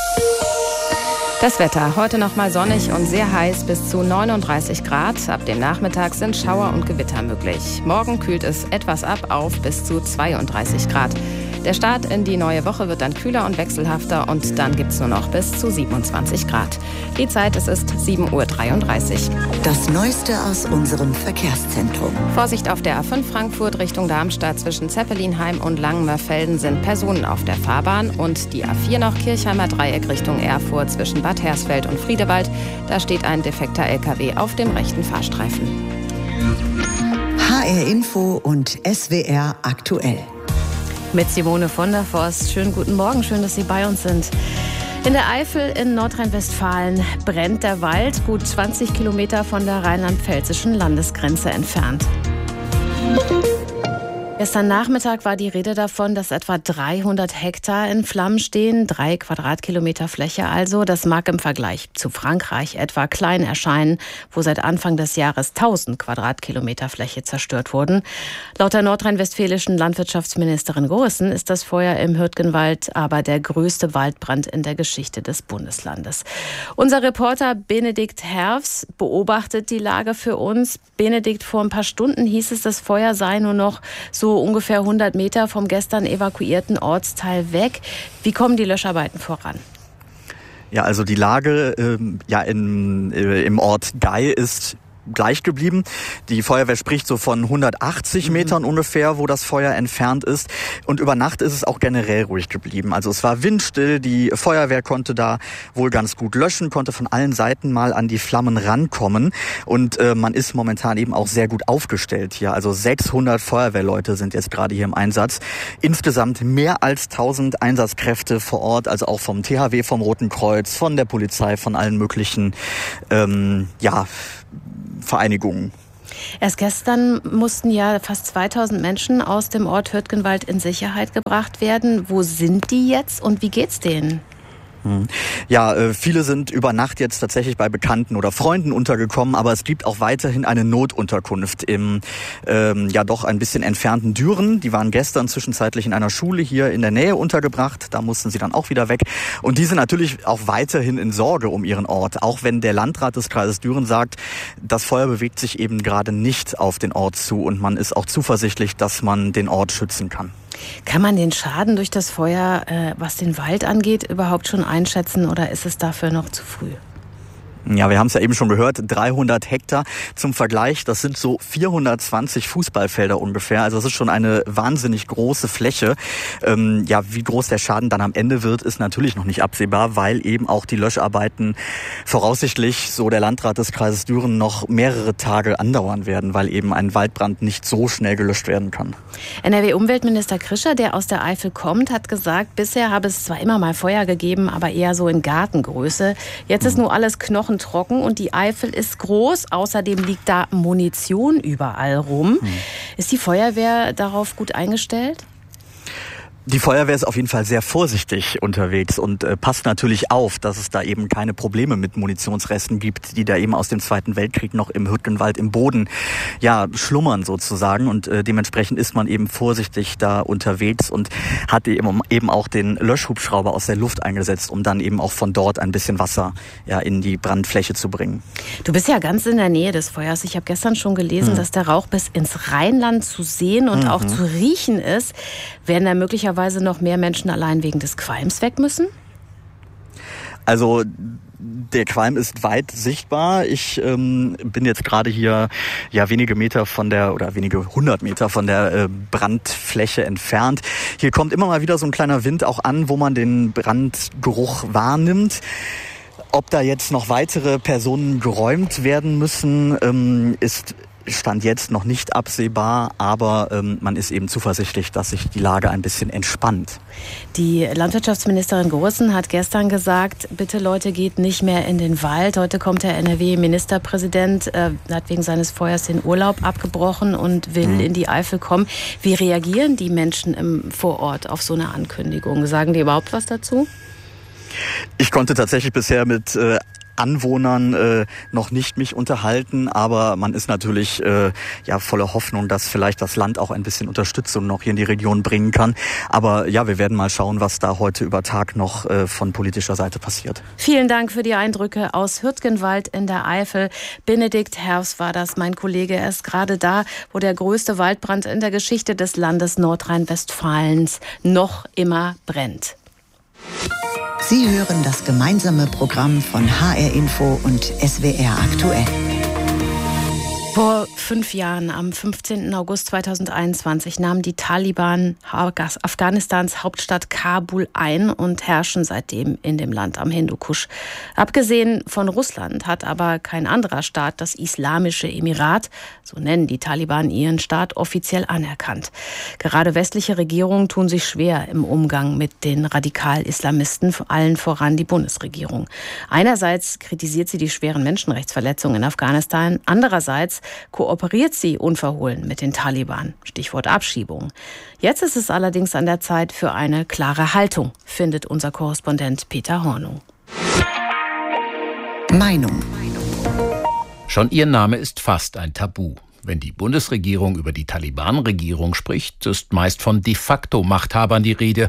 Das Wetter. Heute noch mal sonnig und sehr heiß bis zu 39 Grad. Ab dem Nachmittag sind Schauer und Gewitter möglich. Morgen kühlt es etwas ab auf bis zu 32 Grad. Der Start in die neue Woche wird dann kühler und wechselhafter und dann gibt es nur noch bis zu 27 Grad. Die Zeit, es ist 7:33 Uhr. Das Neueste aus unserem Verkehrszentrum. Vorsicht auf der A5 Frankfurt Richtung Darmstadt zwischen Zeppelinheim und Langenmörfelden sind Personen auf der Fahrbahn und die A4 noch Kirchheimer Dreieck Richtung Erfurt zwischen Bad Hersfeld und Friedewald. Da steht ein defekter LKW auf dem rechten Fahrstreifen. HR Info und SWR aktuell. Mit Simone von der Forst. Schönen guten Morgen, schön, dass Sie bei uns sind. In der Eifel in Nordrhein-Westfalen brennt der Wald, gut 20 Kilometer von der rheinland-pfälzischen Landesgrenze entfernt. Gestern Nachmittag war die Rede davon, dass etwa 300 Hektar in Flammen stehen, 3 Quadratkilometer Fläche also. Das mag im Vergleich zu Frankreich etwa klein erscheinen, wo seit Anfang des Jahres 1000 Quadratkilometer Fläche zerstört wurden. Laut der nordrhein-westfälischen Landwirtschaftsministerin Gorissen ist das Feuer im Hürtgenwald aber der größte Waldbrand in der Geschichte des Bundeslandes. Unser Reporter Benedikt Herfs beobachtet die Lage für uns. Benedikt, vor ein paar Stunden hieß es, das Feuer sei nur noch so ungefähr 100 Meter vom gestern evakuierten Ortsteil weg. Wie kommen die Löscharbeiten voran? Ja, also die Lage im Ort Gei ist gleich geblieben. Die Feuerwehr spricht so von 180 Metern ungefähr, wo das Feuer entfernt ist. Und über Nacht ist es auch generell ruhig geblieben. Also es war windstill, die Feuerwehr konnte da wohl ganz gut löschen, konnte von allen Seiten mal an die Flammen rankommen. Und man ist momentan eben auch sehr gut aufgestellt hier. Also 600 Feuerwehrleute sind jetzt gerade hier im Einsatz. Insgesamt mehr als 1000 Einsatzkräfte vor Ort, also auch vom THW, vom Roten Kreuz, von der Polizei, von allen möglichen Vereinigungen. Erst gestern mussten ja fast 2000 Menschen aus dem Ort Hürtgenwald in Sicherheit gebracht werden. Wo sind die jetzt und wie geht's denen? Ja, viele sind über Nacht jetzt tatsächlich bei Bekannten oder Freunden untergekommen, aber es gibt auch weiterhin eine Notunterkunft im doch ein bisschen entfernten Düren. Die waren gestern zwischenzeitlich in einer Schule hier in der Nähe untergebracht, da mussten sie dann auch wieder weg. Und die sind natürlich auch weiterhin in Sorge um ihren Ort, auch wenn der Landrat des Kreises Düren sagt, das Feuer bewegt sich eben gerade nicht auf den Ort zu und man ist auch zuversichtlich, dass man den Ort schützen kann. Kann man den Schaden durch das Feuer, was den Wald angeht, überhaupt schon einschätzen oder ist es dafür noch zu früh? Ja, wir haben es ja eben schon gehört, 300 Hektar zum Vergleich, das sind so 420 Fußballfelder ungefähr, also das ist schon eine wahnsinnig große Fläche. Wie groß der Schaden dann am Ende wird, ist natürlich noch nicht absehbar, weil eben auch die Löscharbeiten voraussichtlich, so der Landrat des Kreises Düren, noch mehrere Tage andauern werden, weil eben ein Waldbrand nicht so schnell gelöscht werden kann. NRW-Umweltminister Krischer, der aus der Eifel kommt, hat gesagt, bisher habe es zwar immer mal Feuer gegeben, aber eher so in Gartengröße. Jetzt ist nur alles knochentrocken und die Eifel ist groß. Außerdem liegt da Munition überall rum. Ist die Feuerwehr darauf gut eingestellt? Die Feuerwehr ist auf jeden Fall sehr vorsichtig unterwegs und passt natürlich auf, dass es da eben keine Probleme mit Munitionsresten gibt, die da eben aus dem Zweiten Weltkrieg noch im Hürtgenwald im Boden schlummern sozusagen. Und dementsprechend ist man eben vorsichtig da unterwegs und hat eben auch den Löschhubschrauber aus der Luft eingesetzt, um dann eben auch von dort ein bisschen Wasser in die Brandfläche zu bringen. Du bist ja ganz in der Nähe des Feuers. Ich habe gestern schon gelesen, dass der Rauch bis ins Rheinland zu sehen und auch zu riechen ist. Werden da möglicherweise noch mehr Menschen allein wegen des Qualms weg müssen? Also der Qualm ist weit sichtbar. Ich bin jetzt gerade hier wenige hundert Meter von der Brandfläche entfernt. Hier kommt immer mal wieder so ein kleiner Wind auch an, wo man den Brandgeruch wahrnimmt. Ob da jetzt noch weitere Personen geräumt werden müssen, ist Stand jetzt noch nicht absehbar, aber man ist eben zuversichtlich, dass sich die Lage ein bisschen entspannt. Die Landwirtschaftsministerin Großen hat gestern gesagt, bitte Leute, geht nicht mehr in den Wald. Heute kommt der NRW-Ministerpräsident, hat wegen seines Feuers den Urlaub abgebrochen und will in die Eifel kommen. Wie reagieren die Menschen vor Ort auf so eine Ankündigung? Sagen die überhaupt was dazu? Ich konnte tatsächlich bisher mit Anwohnern noch nicht mich unterhalten, aber man ist natürlich voller Hoffnung, dass vielleicht das Land auch ein bisschen Unterstützung noch hier in die Region bringen kann. Aber ja, wir werden mal schauen, was da heute über Tag noch von politischer Seite passiert. Vielen Dank für die Eindrücke aus Hürtgenwald in der Eifel. Benedikt Herfs war das, mein Kollege. Er ist gerade da, wo der größte Waldbrand in der Geschichte des Landes Nordrhein-Westfalens noch immer brennt. Sie hören das gemeinsame Programm von HR Info und SWR aktuell. Vor 5 Jahren, am 15. August 2021, nahmen die Taliban Afghanistans Hauptstadt Kabul ein und herrschen seitdem in dem Land am Hindukusch. Abgesehen von Russland hat aber kein anderer Staat das Islamische Emirat, so nennen die Taliban ihren Staat, offiziell anerkannt. Gerade westliche Regierungen tun sich schwer im Umgang mit den Radikal-Islamisten, allen voran die Bundesregierung. Einerseits kritisiert sie die schweren Menschenrechtsverletzungen in Afghanistan, andererseits kooperiert sie unverhohlen mit den Taliban. Stichwort Abschiebung. Jetzt ist es allerdings an der Zeit für eine klare Haltung, findet unser Korrespondent Peter Hornung. Meinung. Schon ihr Name ist fast ein Tabu. Wenn die Bundesregierung über die Taliban-Regierung spricht, ist meist von de facto Machthabern die Rede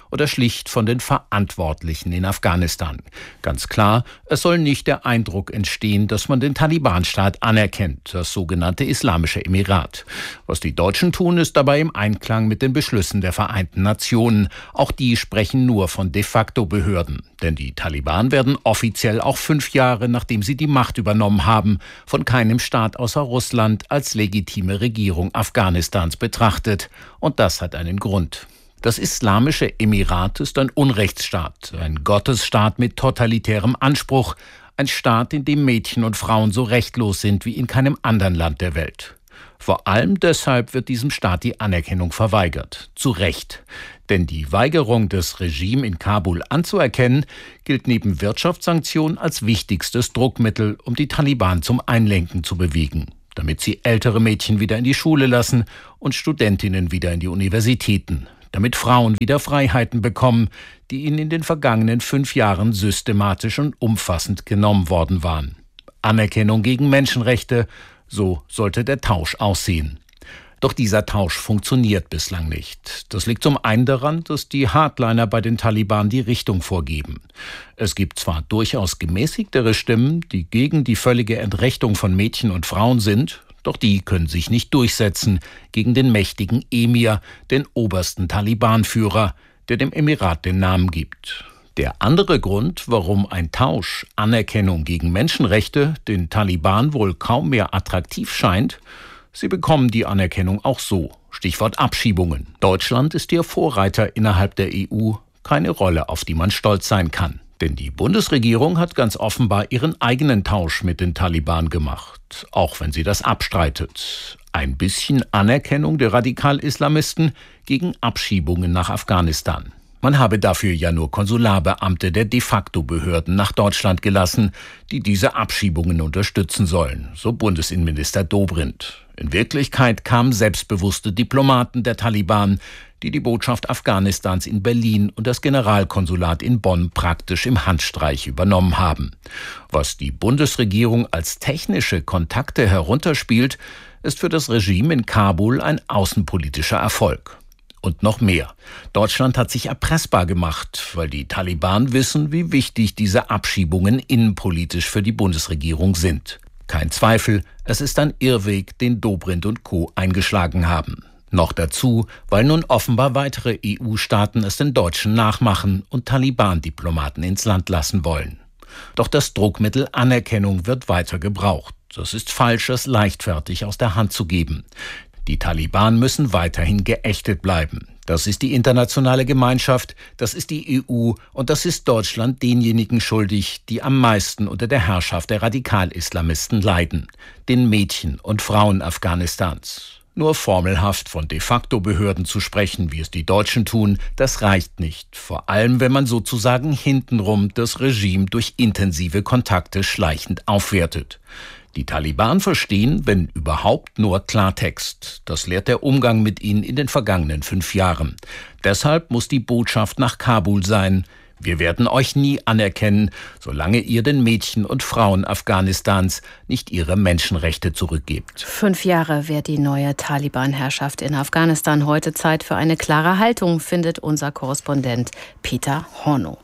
oder schlicht von den Verantwortlichen in Afghanistan. Ganz klar, es soll nicht der Eindruck entstehen, dass man den Taliban-Staat anerkennt, das sogenannte Islamische Emirat. Was die Deutschen tun, ist dabei im Einklang mit den Beschlüssen der Vereinten Nationen. Auch die sprechen nur von de facto Behörden. Denn die Taliban werden offiziell auch 5 Jahre, nachdem sie die Macht übernommen haben, von keinem Staat außer Russland als legitime Regierung Afghanistans betrachtet. Und das hat einen Grund. Das Islamische Emirat ist ein Unrechtsstaat, ein Gottesstaat mit totalitärem Anspruch, ein Staat, in dem Mädchen und Frauen so rechtlos sind wie in keinem anderen Land der Welt. Vor allem deshalb wird diesem Staat die Anerkennung verweigert. Zu Recht. Denn die Weigerung, das Regime in Kabul anzuerkennen, gilt neben Wirtschaftssanktionen als wichtigstes Druckmittel, um die Taliban zum Einlenken zu bewegen, damit sie ältere Mädchen wieder in die Schule lassen und Studentinnen wieder in die Universitäten, damit Frauen wieder Freiheiten bekommen, die ihnen in den vergangenen 5 Jahren systematisch und umfassend genommen worden waren. Anerkennung gegen Menschenrechte, so sollte der Tausch aussehen. Doch dieser Tausch funktioniert bislang nicht. Das liegt zum einen daran, dass die Hardliner bei den Taliban die Richtung vorgeben. Es gibt zwar durchaus gemäßigtere Stimmen, die gegen die völlige Entrechtung von Mädchen und Frauen sind, doch die können sich nicht durchsetzen gegen den mächtigen Emir, den obersten Taliban-Führer, der dem Emirat den Namen gibt. Der andere Grund, warum ein Tausch, Anerkennung gegen Menschenrechte, den Taliban wohl kaum mehr attraktiv scheint: Sie bekommen die Anerkennung auch so. Stichwort Abschiebungen. Deutschland ist hier Vorreiter innerhalb der EU, keine Rolle, auf die man stolz sein kann. Denn die Bundesregierung hat ganz offenbar ihren eigenen Tausch mit den Taliban gemacht, auch wenn sie das abstreitet. Ein bisschen Anerkennung der Radikal-Islamisten gegen Abschiebungen nach Afghanistan. Man habe dafür ja nur Konsularbeamte der de facto Behörden nach Deutschland gelassen, die diese Abschiebungen unterstützen sollen, so Bundesinnenminister Dobrindt. In Wirklichkeit kamen selbstbewusste Diplomaten der Taliban, die die Botschaft Afghanistans in Berlin und das Generalkonsulat in Bonn praktisch im Handstreich übernommen haben. Was die Bundesregierung als technische Kontakte herunterspielt, ist für das Regime in Kabul ein außenpolitischer Erfolg. Und noch mehr. Deutschland hat sich erpressbar gemacht, weil die Taliban wissen, wie wichtig diese Abschiebungen innenpolitisch für die Bundesregierung sind. Kein Zweifel, es ist ein Irrweg, den Dobrindt und Co. eingeschlagen haben. Noch dazu, weil nun offenbar weitere EU-Staaten es den Deutschen nachmachen und Taliban-Diplomaten ins Land lassen wollen. Doch das Druckmittel Anerkennung wird weiter gebraucht. Das ist falsch, es leichtfertig aus der Hand zu geben. Die Taliban müssen weiterhin geächtet bleiben. Das ist die internationale Gemeinschaft, das ist die EU und das ist Deutschland denjenigen schuldig, die am meisten unter der Herrschaft der Radikal-Islamisten leiden, den Mädchen und Frauen Afghanistans. Nur formelhaft von de facto Behörden zu sprechen, wie es die Deutschen tun, das reicht nicht. Vor allem, wenn man sozusagen hintenrum das Regime durch intensive Kontakte schleichend aufwertet. Die Taliban verstehen, wenn überhaupt, nur Klartext. Das lehrt der Umgang mit ihnen in den vergangenen 5 Jahren. Deshalb muss die Botschaft nach Kabul sein: Wir werden euch nie anerkennen, solange ihr den Mädchen und Frauen Afghanistans nicht ihre Menschenrechte zurückgebt. 5 Jahre währt die neue Taliban-Herrschaft in Afghanistan. Heute Zeit für eine klare Haltung, findet unser Korrespondent Peter Hornow.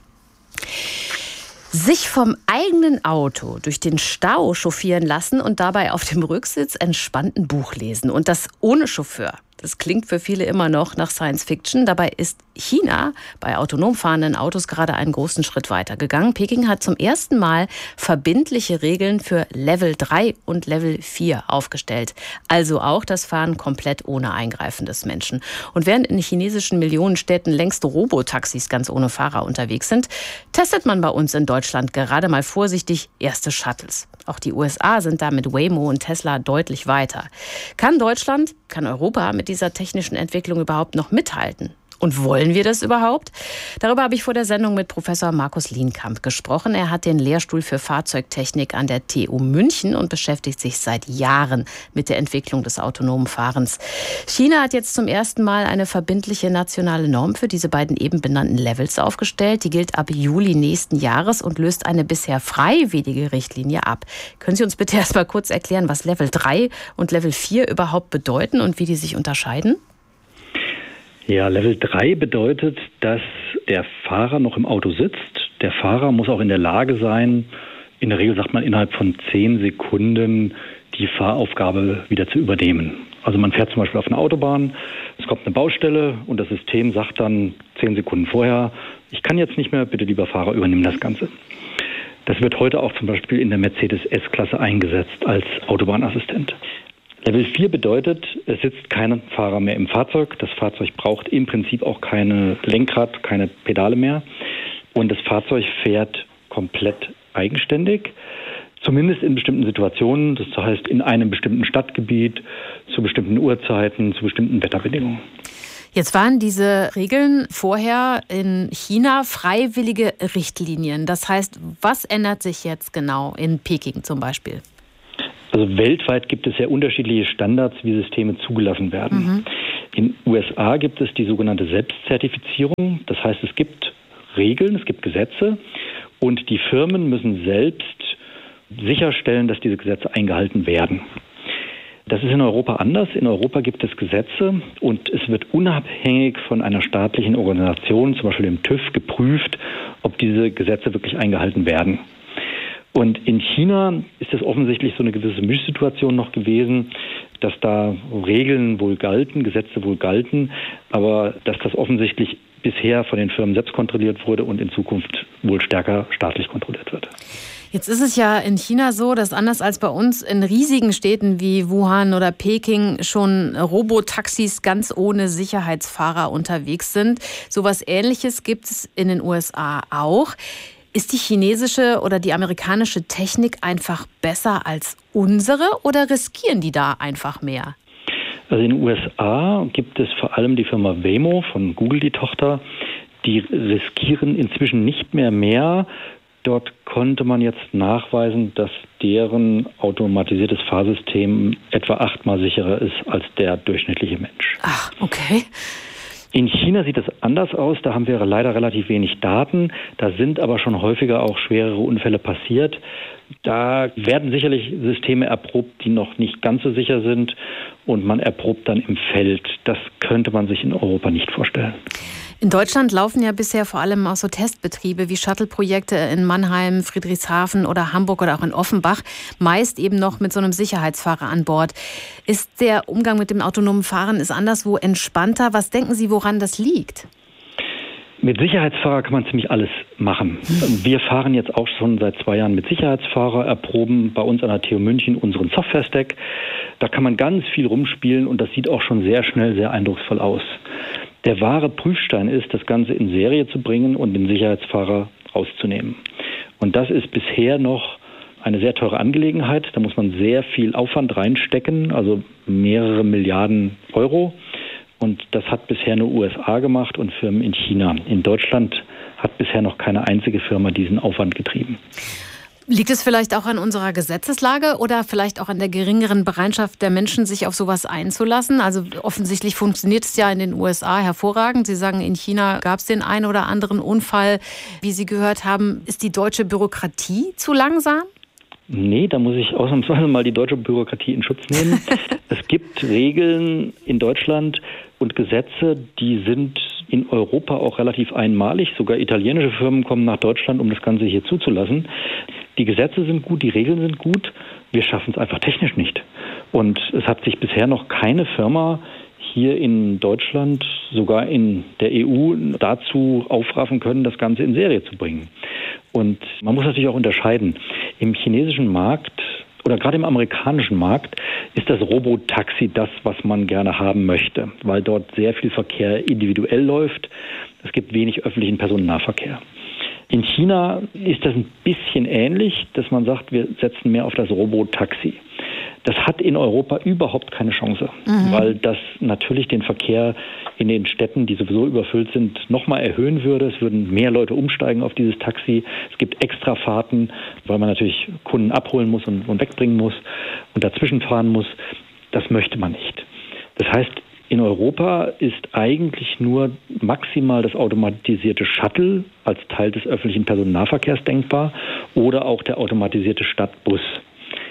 Sich vom eigenen Auto durch den Stau chauffieren lassen und dabei auf dem Rücksitz entspannt ein Buch lesen. Und das ohne Chauffeur. Das klingt für viele immer noch nach Science Fiction. Dabei ist China bei autonom fahrenden Autos gerade einen großen Schritt weitergegangen. Peking hat zum ersten Mal verbindliche Regeln für Level 3 und Level 4 aufgestellt. Also auch das Fahren komplett ohne Eingreifen des Menschen. Und während in chinesischen Millionenstädten längst Robotaxis ganz ohne Fahrer unterwegs sind, testet man bei uns in Deutschland gerade mal vorsichtig erste Shuttles. Auch die USA sind da mit Waymo und Tesla deutlich weiter. Kann Deutschland, kann Europa mit dieser technischen Entwicklung überhaupt noch mithalten? Und wollen wir das überhaupt? Darüber habe ich vor der Sendung mit Professor Markus Lienkamp gesprochen. Er hat den Lehrstuhl für Fahrzeugtechnik an der TU München und beschäftigt sich seit Jahren mit der Entwicklung des autonomen Fahrens. China hat jetzt zum ersten Mal eine verbindliche nationale Norm für diese beiden eben benannten Levels aufgestellt. Die gilt ab Juli nächsten Jahres und löst eine bisher freiwillige Richtlinie ab. Können Sie uns bitte erst mal kurz erklären, was Level 3 und Level 4 überhaupt bedeuten und wie die sich unterscheiden? Ja, Level 3 bedeutet, dass der Fahrer noch im Auto sitzt. Der Fahrer muss auch in der Lage sein, in der Regel sagt man innerhalb von 10 Sekunden die Fahraufgabe wieder zu übernehmen. Also man fährt zum Beispiel auf einer Autobahn, es kommt eine Baustelle und das System sagt dann 10 Sekunden vorher, ich kann jetzt nicht mehr, bitte lieber Fahrer, übernimm das Ganze. Das wird heute auch zum Beispiel in der Mercedes S-Klasse eingesetzt als Autobahnassistent. Level 4 bedeutet, es sitzt kein Fahrer mehr im Fahrzeug. Das Fahrzeug braucht im Prinzip auch keine Lenkrad, keine Pedale mehr. Und das Fahrzeug fährt komplett eigenständig. Zumindest in bestimmten Situationen, das heißt in einem bestimmten Stadtgebiet, zu bestimmten Uhrzeiten, zu bestimmten Wetterbedingungen. Jetzt waren diese Regeln vorher in China freiwillige Richtlinien. Das heißt, was ändert sich jetzt genau in Peking zum Beispiel? Also weltweit gibt es sehr unterschiedliche Standards, wie Systeme zugelassen werden. In den USA gibt es die sogenannte Selbstzertifizierung. Das heißt, es gibt Regeln, es gibt Gesetze und die Firmen müssen selbst sicherstellen, dass diese Gesetze eingehalten werden. Das ist in Europa anders. In Europa gibt es Gesetze und es wird unabhängig von einer staatlichen Organisation, zum Beispiel dem TÜV, geprüft, ob diese Gesetze wirklich eingehalten werden. Und in China ist es offensichtlich so eine gewisse Mischsituation noch gewesen, dass da Regeln wohl galten, Gesetze wohl galten, aber dass das offensichtlich bisher von den Firmen selbst kontrolliert wurde und in Zukunft wohl stärker staatlich kontrolliert wird. Jetzt ist es ja in China so, dass anders als bei uns in riesigen Städten wie Wuhan oder Peking schon Robotaxis ganz ohne Sicherheitsfahrer unterwegs sind. Sowas Ähnliches gibt es in den USA auch. Ist die chinesische oder die amerikanische Technik einfach besser als unsere oder riskieren die da einfach mehr? Also in den USA gibt es vor allem die Firma Waymo von Google, die Tochter. Die riskieren inzwischen nicht mehr. Dort konnte man jetzt nachweisen, dass deren automatisiertes Fahrsystem etwa 8-mal sicherer ist als der durchschnittliche Mensch. Ach, okay. In China sieht es anders aus. Da haben wir leider relativ wenig Daten. Da sind aber schon häufiger auch schwerere Unfälle passiert. Da werden sicherlich Systeme erprobt, die noch nicht ganz so sicher sind. Und man erprobt dann im Feld. Das könnte man sich in Europa nicht vorstellen. In Deutschland laufen ja bisher vor allem auch so Testbetriebe wie Shuttle-Projekte in Mannheim, Friedrichshafen oder Hamburg oder auch in Offenbach, meist eben noch mit so einem Sicherheitsfahrer an Bord. Ist der Umgang mit dem autonomen Fahren anderswo entspannter? Was denken Sie, woran das liegt? Mit Sicherheitsfahrer kann man ziemlich alles machen. Wir fahren jetzt auch schon seit 2 Jahren mit Sicherheitsfahrer, erproben bei uns an der TU München unseren Software-Stack. Da kann man ganz viel rumspielen und das sieht auch schon sehr schnell sehr eindrucksvoll aus. Der wahre Prüfstein ist, das Ganze in Serie zu bringen und den Sicherheitsfahrer rauszunehmen. Und das ist bisher noch eine sehr teure Angelegenheit. Da muss man sehr viel Aufwand reinstecken, also mehrere Milliarden Euro. Und das hat bisher nur USA gemacht und Firmen in China. In Deutschland hat bisher noch keine einzige Firma diesen Aufwand getrieben. Liegt es vielleicht auch an unserer Gesetzeslage oder vielleicht auch an der geringeren Bereitschaft der Menschen, sich auf sowas einzulassen? Also offensichtlich funktioniert es ja in den USA hervorragend. Sie sagen, in China gab es den einen oder anderen Unfall. Wie Sie gehört haben, ist die deutsche Bürokratie zu langsam? Nee, da muss ich ausnahmsweise mal die deutsche Bürokratie in Schutz nehmen. Es gibt Regeln in Deutschland und Gesetze, die sind in Europa auch relativ einmalig. Sogar italienische Firmen kommen nach Deutschland, um das Ganze hier zuzulassen. Die Gesetze sind gut, die Regeln sind gut. Wir schaffen es einfach technisch nicht. Und es hat sich bisher noch keine Firma hier in Deutschland, sogar in der EU, dazu aufraffen können, das Ganze in Serie zu bringen. Und man muss natürlich auch unterscheiden. Im chinesischen Markt oder gerade im amerikanischen Markt ist das Robotaxi das, was man gerne haben möchte, weil dort sehr viel Verkehr individuell läuft. Es gibt wenig öffentlichen Personennahverkehr. In China ist das ein bisschen ähnlich, dass man sagt, wir setzen mehr auf das Robotaxi. Das hat in Europa überhaupt keine Chance, weil das natürlich den Verkehr in den Städten, die sowieso überfüllt sind, nochmal erhöhen würde. Es würden mehr Leute umsteigen auf dieses Taxi. Es gibt Extrafahrten, weil man natürlich Kunden abholen muss und wegbringen muss und dazwischen fahren muss. Das möchte man nicht. Das heißt, in Europa ist eigentlich nur maximal das automatisierte Shuttle als Teil des öffentlichen Personennahverkehrs denkbar oder auch der automatisierte Stadtbus.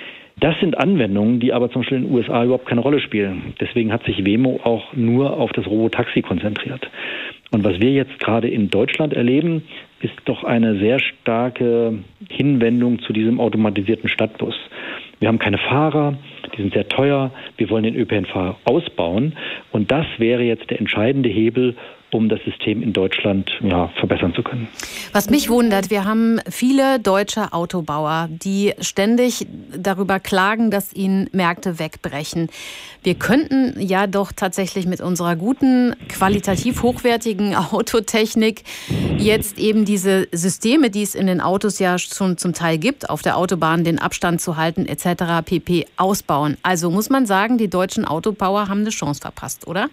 Das sind Anwendungen, die aber zum Beispiel in den USA überhaupt keine Rolle spielen. Deswegen hat sich Waymo auch nur auf das Robotaxi konzentriert. Und was wir jetzt gerade in Deutschland erleben, ist doch eine sehr starke Hinwendung zu diesem automatisierten Stadtbus. Wir haben keine Fahrer, die sind sehr teuer, wir wollen den ÖPNV ausbauen und das wäre jetzt der entscheidende Hebel, um das System in Deutschland verbessern zu können. Was mich wundert, wir haben viele deutsche Autobauer, die ständig darüber klagen, dass ihnen Märkte wegbrechen. Wir könnten ja doch tatsächlich mit unserer guten, qualitativ hochwertigen Autotechnik jetzt eben diese Systeme, die es in den Autos ja schon zum Teil gibt, auf der Autobahn den Abstand zu halten etc. pp. Ausbauen. Also muss man sagen, die deutschen Autobauer haben eine Chance verpasst, oder?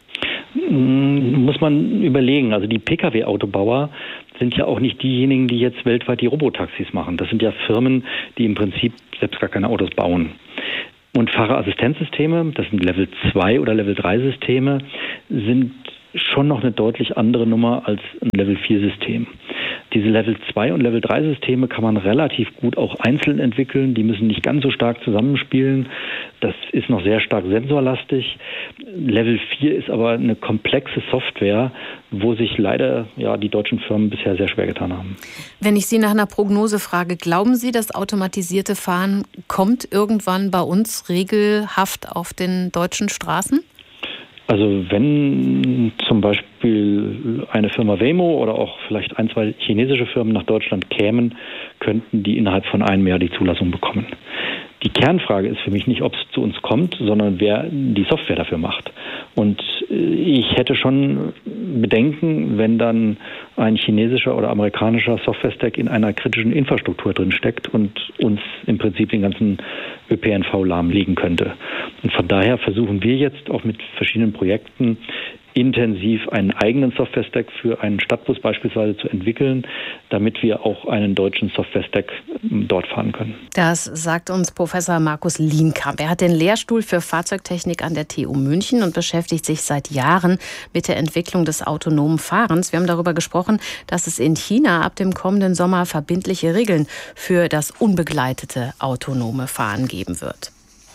Muss man überlegen. Also die Pkw-Autobauer sind ja auch nicht diejenigen, die jetzt weltweit die Robotaxis machen. Das sind ja Firmen, die im Prinzip selbst gar keine Autos bauen. Und Fahrerassistenzsysteme, das sind Level 2 oder Level 3 Systeme, sind schon noch eine deutlich andere Nummer als ein Level 4 System. Diese Level 2 und Level 3 Systeme kann man relativ gut auch einzeln entwickeln. Die müssen nicht ganz so stark zusammenspielen. Das ist noch sehr stark sensorlastig. Level 4 ist aber eine komplexe Software, wo sich leider die deutschen Firmen bisher sehr schwer getan haben. Wenn ich Sie nach einer Prognose frage, glauben Sie, das automatisierte Fahren kommt irgendwann bei uns regelhaft auf den deutschen Straßen? Also wenn zum Beispiel eine Firma Waymo oder auch vielleicht 1, 2 chinesische Firmen nach Deutschland kämen, könnten die innerhalb von einem Jahr die Zulassung bekommen. Die Kernfrage ist für mich nicht, ob es zu uns kommt, sondern wer die Software dafür macht. Und ich hätte schon Bedenken, wenn dann ein chinesischer oder amerikanischer Software-Stack in einer kritischen Infrastruktur drin steckt und uns im Prinzip den ganzen ÖPNV lahmlegen könnte. Und von daher versuchen wir jetzt auch mit verschiedenen Projekten intensiv einen eigenen Software-Stack für einen Stadtbus beispielsweise zu entwickeln, damit wir auch einen deutschen Software-Stack dort fahren können. Das sagt uns Professor Markus Lienkamp. Er hat den Lehrstuhl für Fahrzeugtechnik an der TU München und beschäftigt sich seit Jahren mit der Entwicklung des autonomen Fahrens. Wir haben darüber gesprochen, dass es in China ab dem kommenden Sommer verbindliche Regeln für das unbegleitete autonome Fahren geben wird.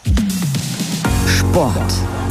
Sport.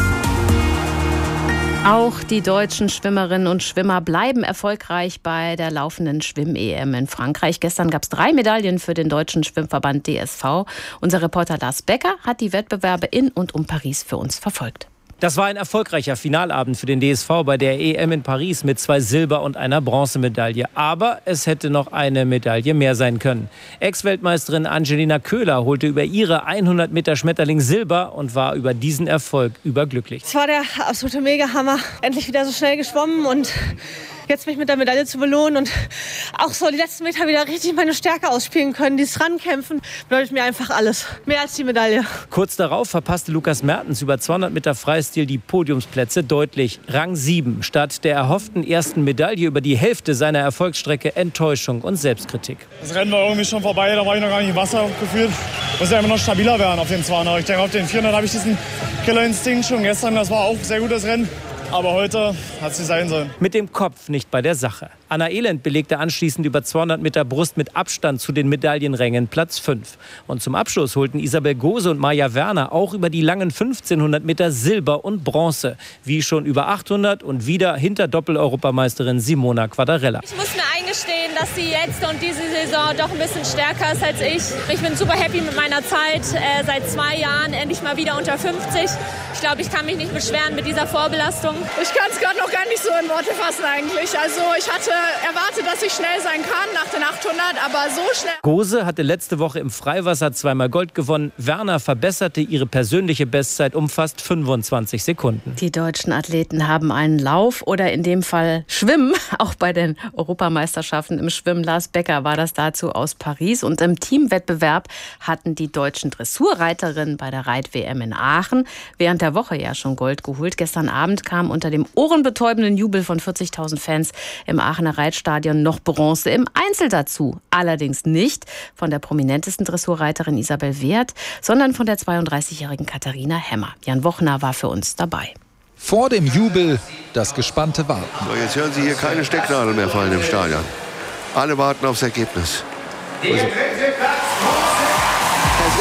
Auch die deutschen Schwimmerinnen und Schwimmer bleiben erfolgreich bei der laufenden Schwimm-EM in Frankreich. Gestern gab es 3 Medaillen für den deutschen Schwimmverband DSV. Unser Reporter Lars Becker hat die Wettbewerbe in und um Paris für uns verfolgt. Das war ein erfolgreicher Finalabend für den DSV bei der EM in Paris mit 2 Silber- und einer Bronzemedaille. Aber es hätte noch eine Medaille mehr sein können. Ex-Weltmeisterin Angelina Köhler holte über ihre 100 Meter Schmetterling Silber und war über diesen Erfolg überglücklich. Es war der absolute Mega-Hammer. Endlich wieder so schnell geschwommen und jetzt mich mit der Medaille zu belohnen und auch so die letzten Meter wieder richtig meine Stärke ausspielen können. Dieses Rankämpfen bedeutet mir einfach alles. Mehr als die Medaille. Kurz darauf verpasste Lukas Mertens über 200 Meter Freistil die Podiumsplätze deutlich. Rang 7 statt der erhofften ersten Medaille über die Hälfte seiner Erfolgsstrecke Enttäuschung und Selbstkritik. Das Rennen war irgendwie schon vorbei, da war ich noch gar nicht im Wasser gefühlt. Muss ja immer noch stabiler werden auf den 200. Ich denke, auf den 400 habe ich diesen Killerinstinkt schon gestern. Das war auch ein sehr gutes Rennen. Aber heute hat es nicht sein sollen. Mit dem Kopf nicht bei der Sache. Anna Elend belegte anschließend über 200 Meter Brust mit Abstand zu den Medaillenrängen Platz 5. Und zum Abschluss holten Isabel Gose und Maja Werner auch über die langen 1500 Meter Silber und Bronze. Wie schon über 800 und wieder hinter Doppel-Europameisterin Simona Quadarella. Ich muss mir eingestehen, dass sie jetzt und diese Saison doch ein bisschen stärker ist als ich. Ich bin super happy mit meiner Zeit. Seit 2 Jahren endlich mal wieder unter 50. Ich glaube, ich kann mich nicht beschweren mit dieser Vorbelastung. Ich kann es gerade noch gar nicht so in Worte fassen eigentlich. Also ich hatte erwartet, dass ich schnell sein kann nach den 800, aber so schnell. Gose hatte letzte Woche im Freiwasser 2-mal Gold gewonnen. Werner verbesserte ihre persönliche Bestzeit um fast 25 Sekunden. Die deutschen Athleten haben einen Lauf oder in dem Fall Schwimmen. Auch bei den Europameisterschaften im Schwimmen. Lars Becker war das dazu aus Paris. Und im Teamwettbewerb hatten die deutschen Dressurreiterinnen bei der Reit-WM in Aachen während der Woche ja schon Gold geholt. Gestern Abend kam unter dem ohrenbetäubenden Jubel von 40.000 Fans im Aachener Reitstadion noch Bronze im Einzel dazu. Allerdings nicht von der prominentesten Dressurreiterin Isabel Wert, sondern von der 32-jährigen Katharina Hemmer. Jan Wochner war für uns dabei. Vor dem Jubel das gespannte Warten. So, jetzt hören Sie hier keine Stecknadel mehr fallen im Stadion. Alle warten aufs Ergebnis. Es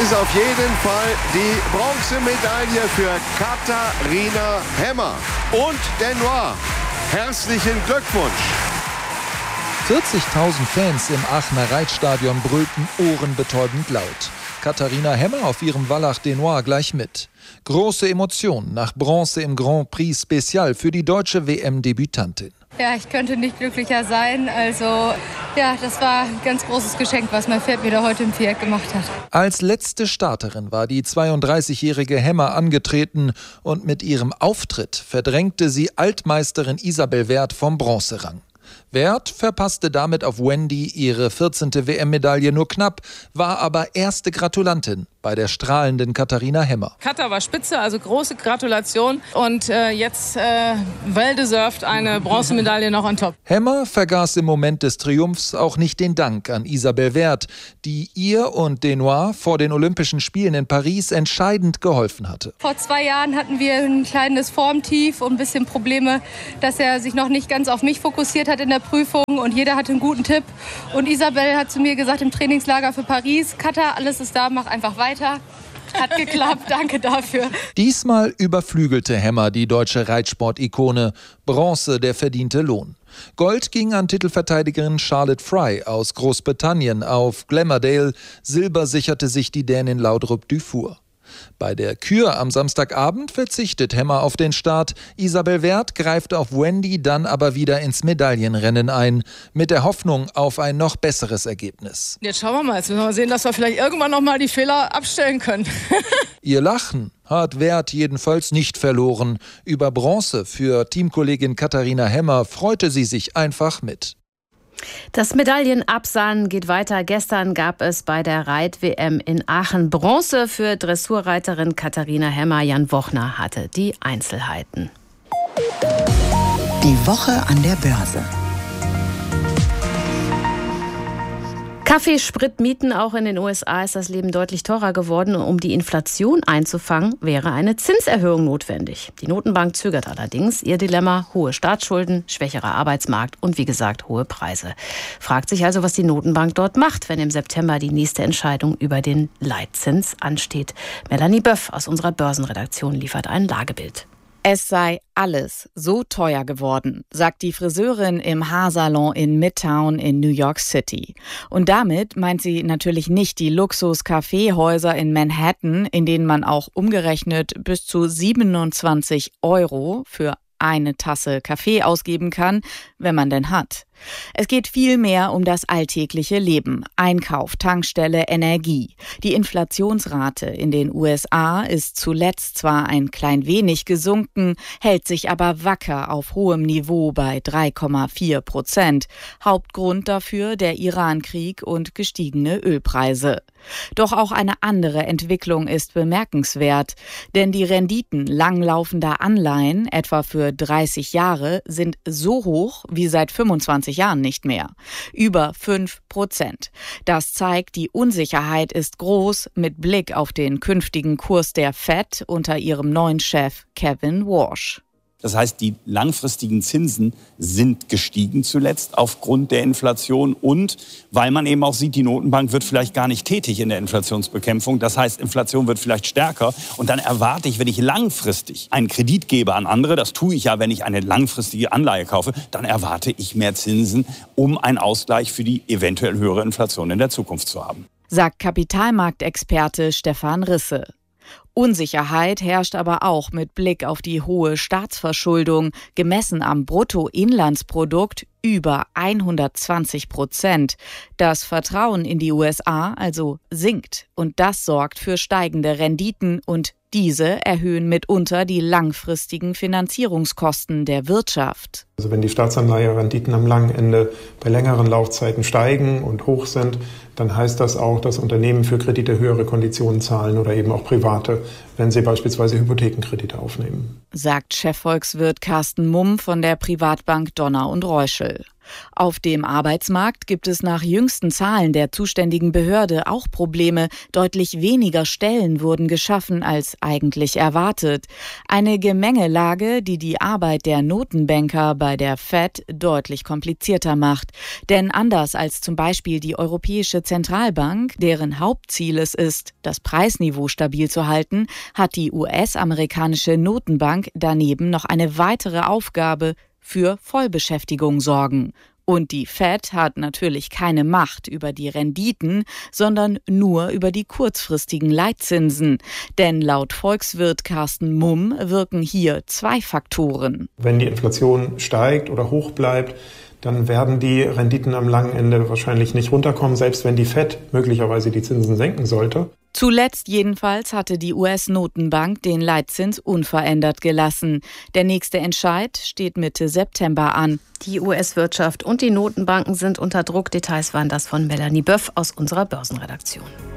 ist auf jeden Fall die Bronzemedaille für Katharina Hemmer und Denoir. Herzlichen Glückwunsch! 40.000 Fans im Aachener Reitstadion brüllten ohrenbetäubend laut. Katharina Hemmer auf ihrem Wallach Denoir gleich mit. Große Emotionen nach Bronze im Grand Prix Special für die deutsche WM-Debütantin. Ja, ich könnte nicht glücklicher sein. Also, ja, das war ein ganz großes Geschenk, was mein Pferd mir da heute im Viereck gemacht hat. Als letzte Starterin war die 32-jährige Hemmer angetreten und mit ihrem Auftritt verdrängte sie Altmeisterin Isabel Werth vom Bronzerang. Werth verpasste damit auf Wendy ihre 14. WM-Medaille nur knapp, war aber erste Gratulantin bei der strahlenden Katharina Hemmer. Katha war spitze, also große Gratulation und jetzt well-deserved eine Bronzemedaille noch on top. Hemmer vergaß im Moment des Triumphs auch nicht den Dank an Isabel Werth, die ihr und Denoir vor den Olympischen Spielen in Paris entscheidend geholfen hatte. Vor 2 Jahren hatten wir ein kleines Formtief und ein bisschen Probleme, dass er sich noch nicht ganz auf mich fokussiert hat in der Prüfung und jeder hatte einen guten Tipp. Und Isabel hat zu mir gesagt im Trainingslager für Paris, Katha, alles ist da, mach einfach weiter. Hat geklappt, danke dafür. Diesmal überflügelte Hemmer die deutsche Reitsport-Ikone. Bronze der verdiente Lohn. Gold ging an Titelverteidigerin Charlotte Fry aus Großbritannien auf Glamourdale. Silber sicherte sich die Dänin Laudrup Dufour. Bei der Kür am Samstagabend verzichtet Hemmer auf den Start. Isabel Werth greift auf Wendy dann aber wieder ins Medaillenrennen ein, mit der Hoffnung auf ein noch besseres Ergebnis. Jetzt schauen wir mal, jetzt müssen wir sehen, dass wir vielleicht irgendwann noch mal die Fehler abstellen können. Ihr Lachen hat Werth jedenfalls nicht verloren. Über Bronze für Teamkollegin Katharina Hemmer freute sie sich einfach mit. Das Medaillenabsahnen geht weiter. Gestern gab es bei der Reit-WM in Aachen Bronze für Dressurreiterin Katharina Hemmer. Jan Wochner hatte die Einzelheiten. Die Woche an der Börse. Kaffee, Sprit, Mieten, auch in den USA ist das Leben deutlich teurer geworden. Um die Inflation einzufangen, wäre eine Zinserhöhung notwendig. Die Notenbank zögert allerdings. Ihr Dilemma: hohe Staatsschulden, schwächerer Arbeitsmarkt und wie gesagt hohe Preise. Fragt sich also, was die Notenbank dort macht, wenn im September die nächste Entscheidung über den Leitzins ansteht. Melanie Böff aus unserer Börsenredaktion liefert ein Lagebild. Es sei alles so teuer geworden, sagt die Friseurin im Haarsalon in Midtown in New York City. Und damit meint sie natürlich nicht die Luxus-Kaffeehäuser in Manhattan, in denen man auch umgerechnet bis zu 27 € für eine Tasse Kaffee ausgeben kann, wenn man denn hat. Es geht vielmehr um das alltägliche Leben, Einkauf, Tankstelle, Energie. Die Inflationsrate in den USA ist zuletzt zwar ein klein wenig gesunken, hält sich aber wacker auf hohem Niveau bei 3,4%. Hauptgrund dafür der Irankrieg und gestiegene Ölpreise. Doch auch eine andere Entwicklung ist bemerkenswert, denn die Renditen langlaufender Anleihen, etwa für 30 Jahre, sind so hoch wie seit 25 Jahren nicht mehr. Über 5%. Das zeigt, die Unsicherheit ist groß mit Blick auf den künftigen Kurs der Fed unter ihrem neuen Chef Kevin Warsh. Das heißt, die langfristigen Zinsen sind gestiegen zuletzt aufgrund der Inflation und weil man eben auch sieht, die Notenbank wird vielleicht gar nicht tätig in der Inflationsbekämpfung. Das heißt, Inflation wird vielleicht stärker und dann erwarte ich, wenn ich langfristig einen Kredit gebe an andere, das tue ich ja, wenn ich eine langfristige Anleihe kaufe, dann erwarte ich mehr Zinsen, um einen Ausgleich für die eventuell höhere Inflation in der Zukunft zu haben. Sagt Kapitalmarktexperte Stefan Risse. Unsicherheit herrscht aber auch mit Blick auf die hohe Staatsverschuldung, gemessen am Bruttoinlandsprodukt über 120%. Das Vertrauen in die USA also sinkt und das sorgt für steigende Renditen und diese erhöhen mitunter die langfristigen Finanzierungskosten der Wirtschaft. Also wenn die Staatsanleiherenditen am langen Ende bei längeren Laufzeiten steigen und hoch sind, dann heißt das auch, dass Unternehmen für Kredite höhere Konditionen zahlen oder eben auch Private, wenn sie beispielsweise Hypothekenkredite aufnehmen. Sagt Chefvolkswirt Carsten Mumm von der Privatbank Donner und Reuschel. Auf dem Arbeitsmarkt gibt es nach jüngsten Zahlen der zuständigen Behörde auch Probleme. Deutlich weniger Stellen wurden geschaffen als eigentlich erwartet. Eine Gemengelage, die die Arbeit der Notenbanker bei der Fed deutlich komplizierter macht. Denn anders als zum Beispiel die Europäische Zentralbank, deren Hauptziel es ist, das Preisniveau stabil zu halten, hat die US-amerikanische Notenbank daneben noch eine weitere Aufgabe: für Vollbeschäftigung sorgen. Und die Fed hat natürlich keine Macht über die Renditen, sondern nur über die kurzfristigen Leitzinsen. Denn laut Volkswirt Carsten Mumm wirken hier zwei Faktoren. Wenn die Inflation steigt oder hoch bleibt, dann werden die Renditen am langen Ende wahrscheinlich nicht runterkommen, selbst wenn die Fed möglicherweise die Zinsen senken sollte. Zuletzt jedenfalls hatte die US-Notenbank den Leitzins unverändert gelassen. Der nächste Entscheid steht Mitte September an. Die US-Wirtschaft und die Notenbanken sind unter Druck. Details waren das von Melanie Böff aus unserer Börsenredaktion.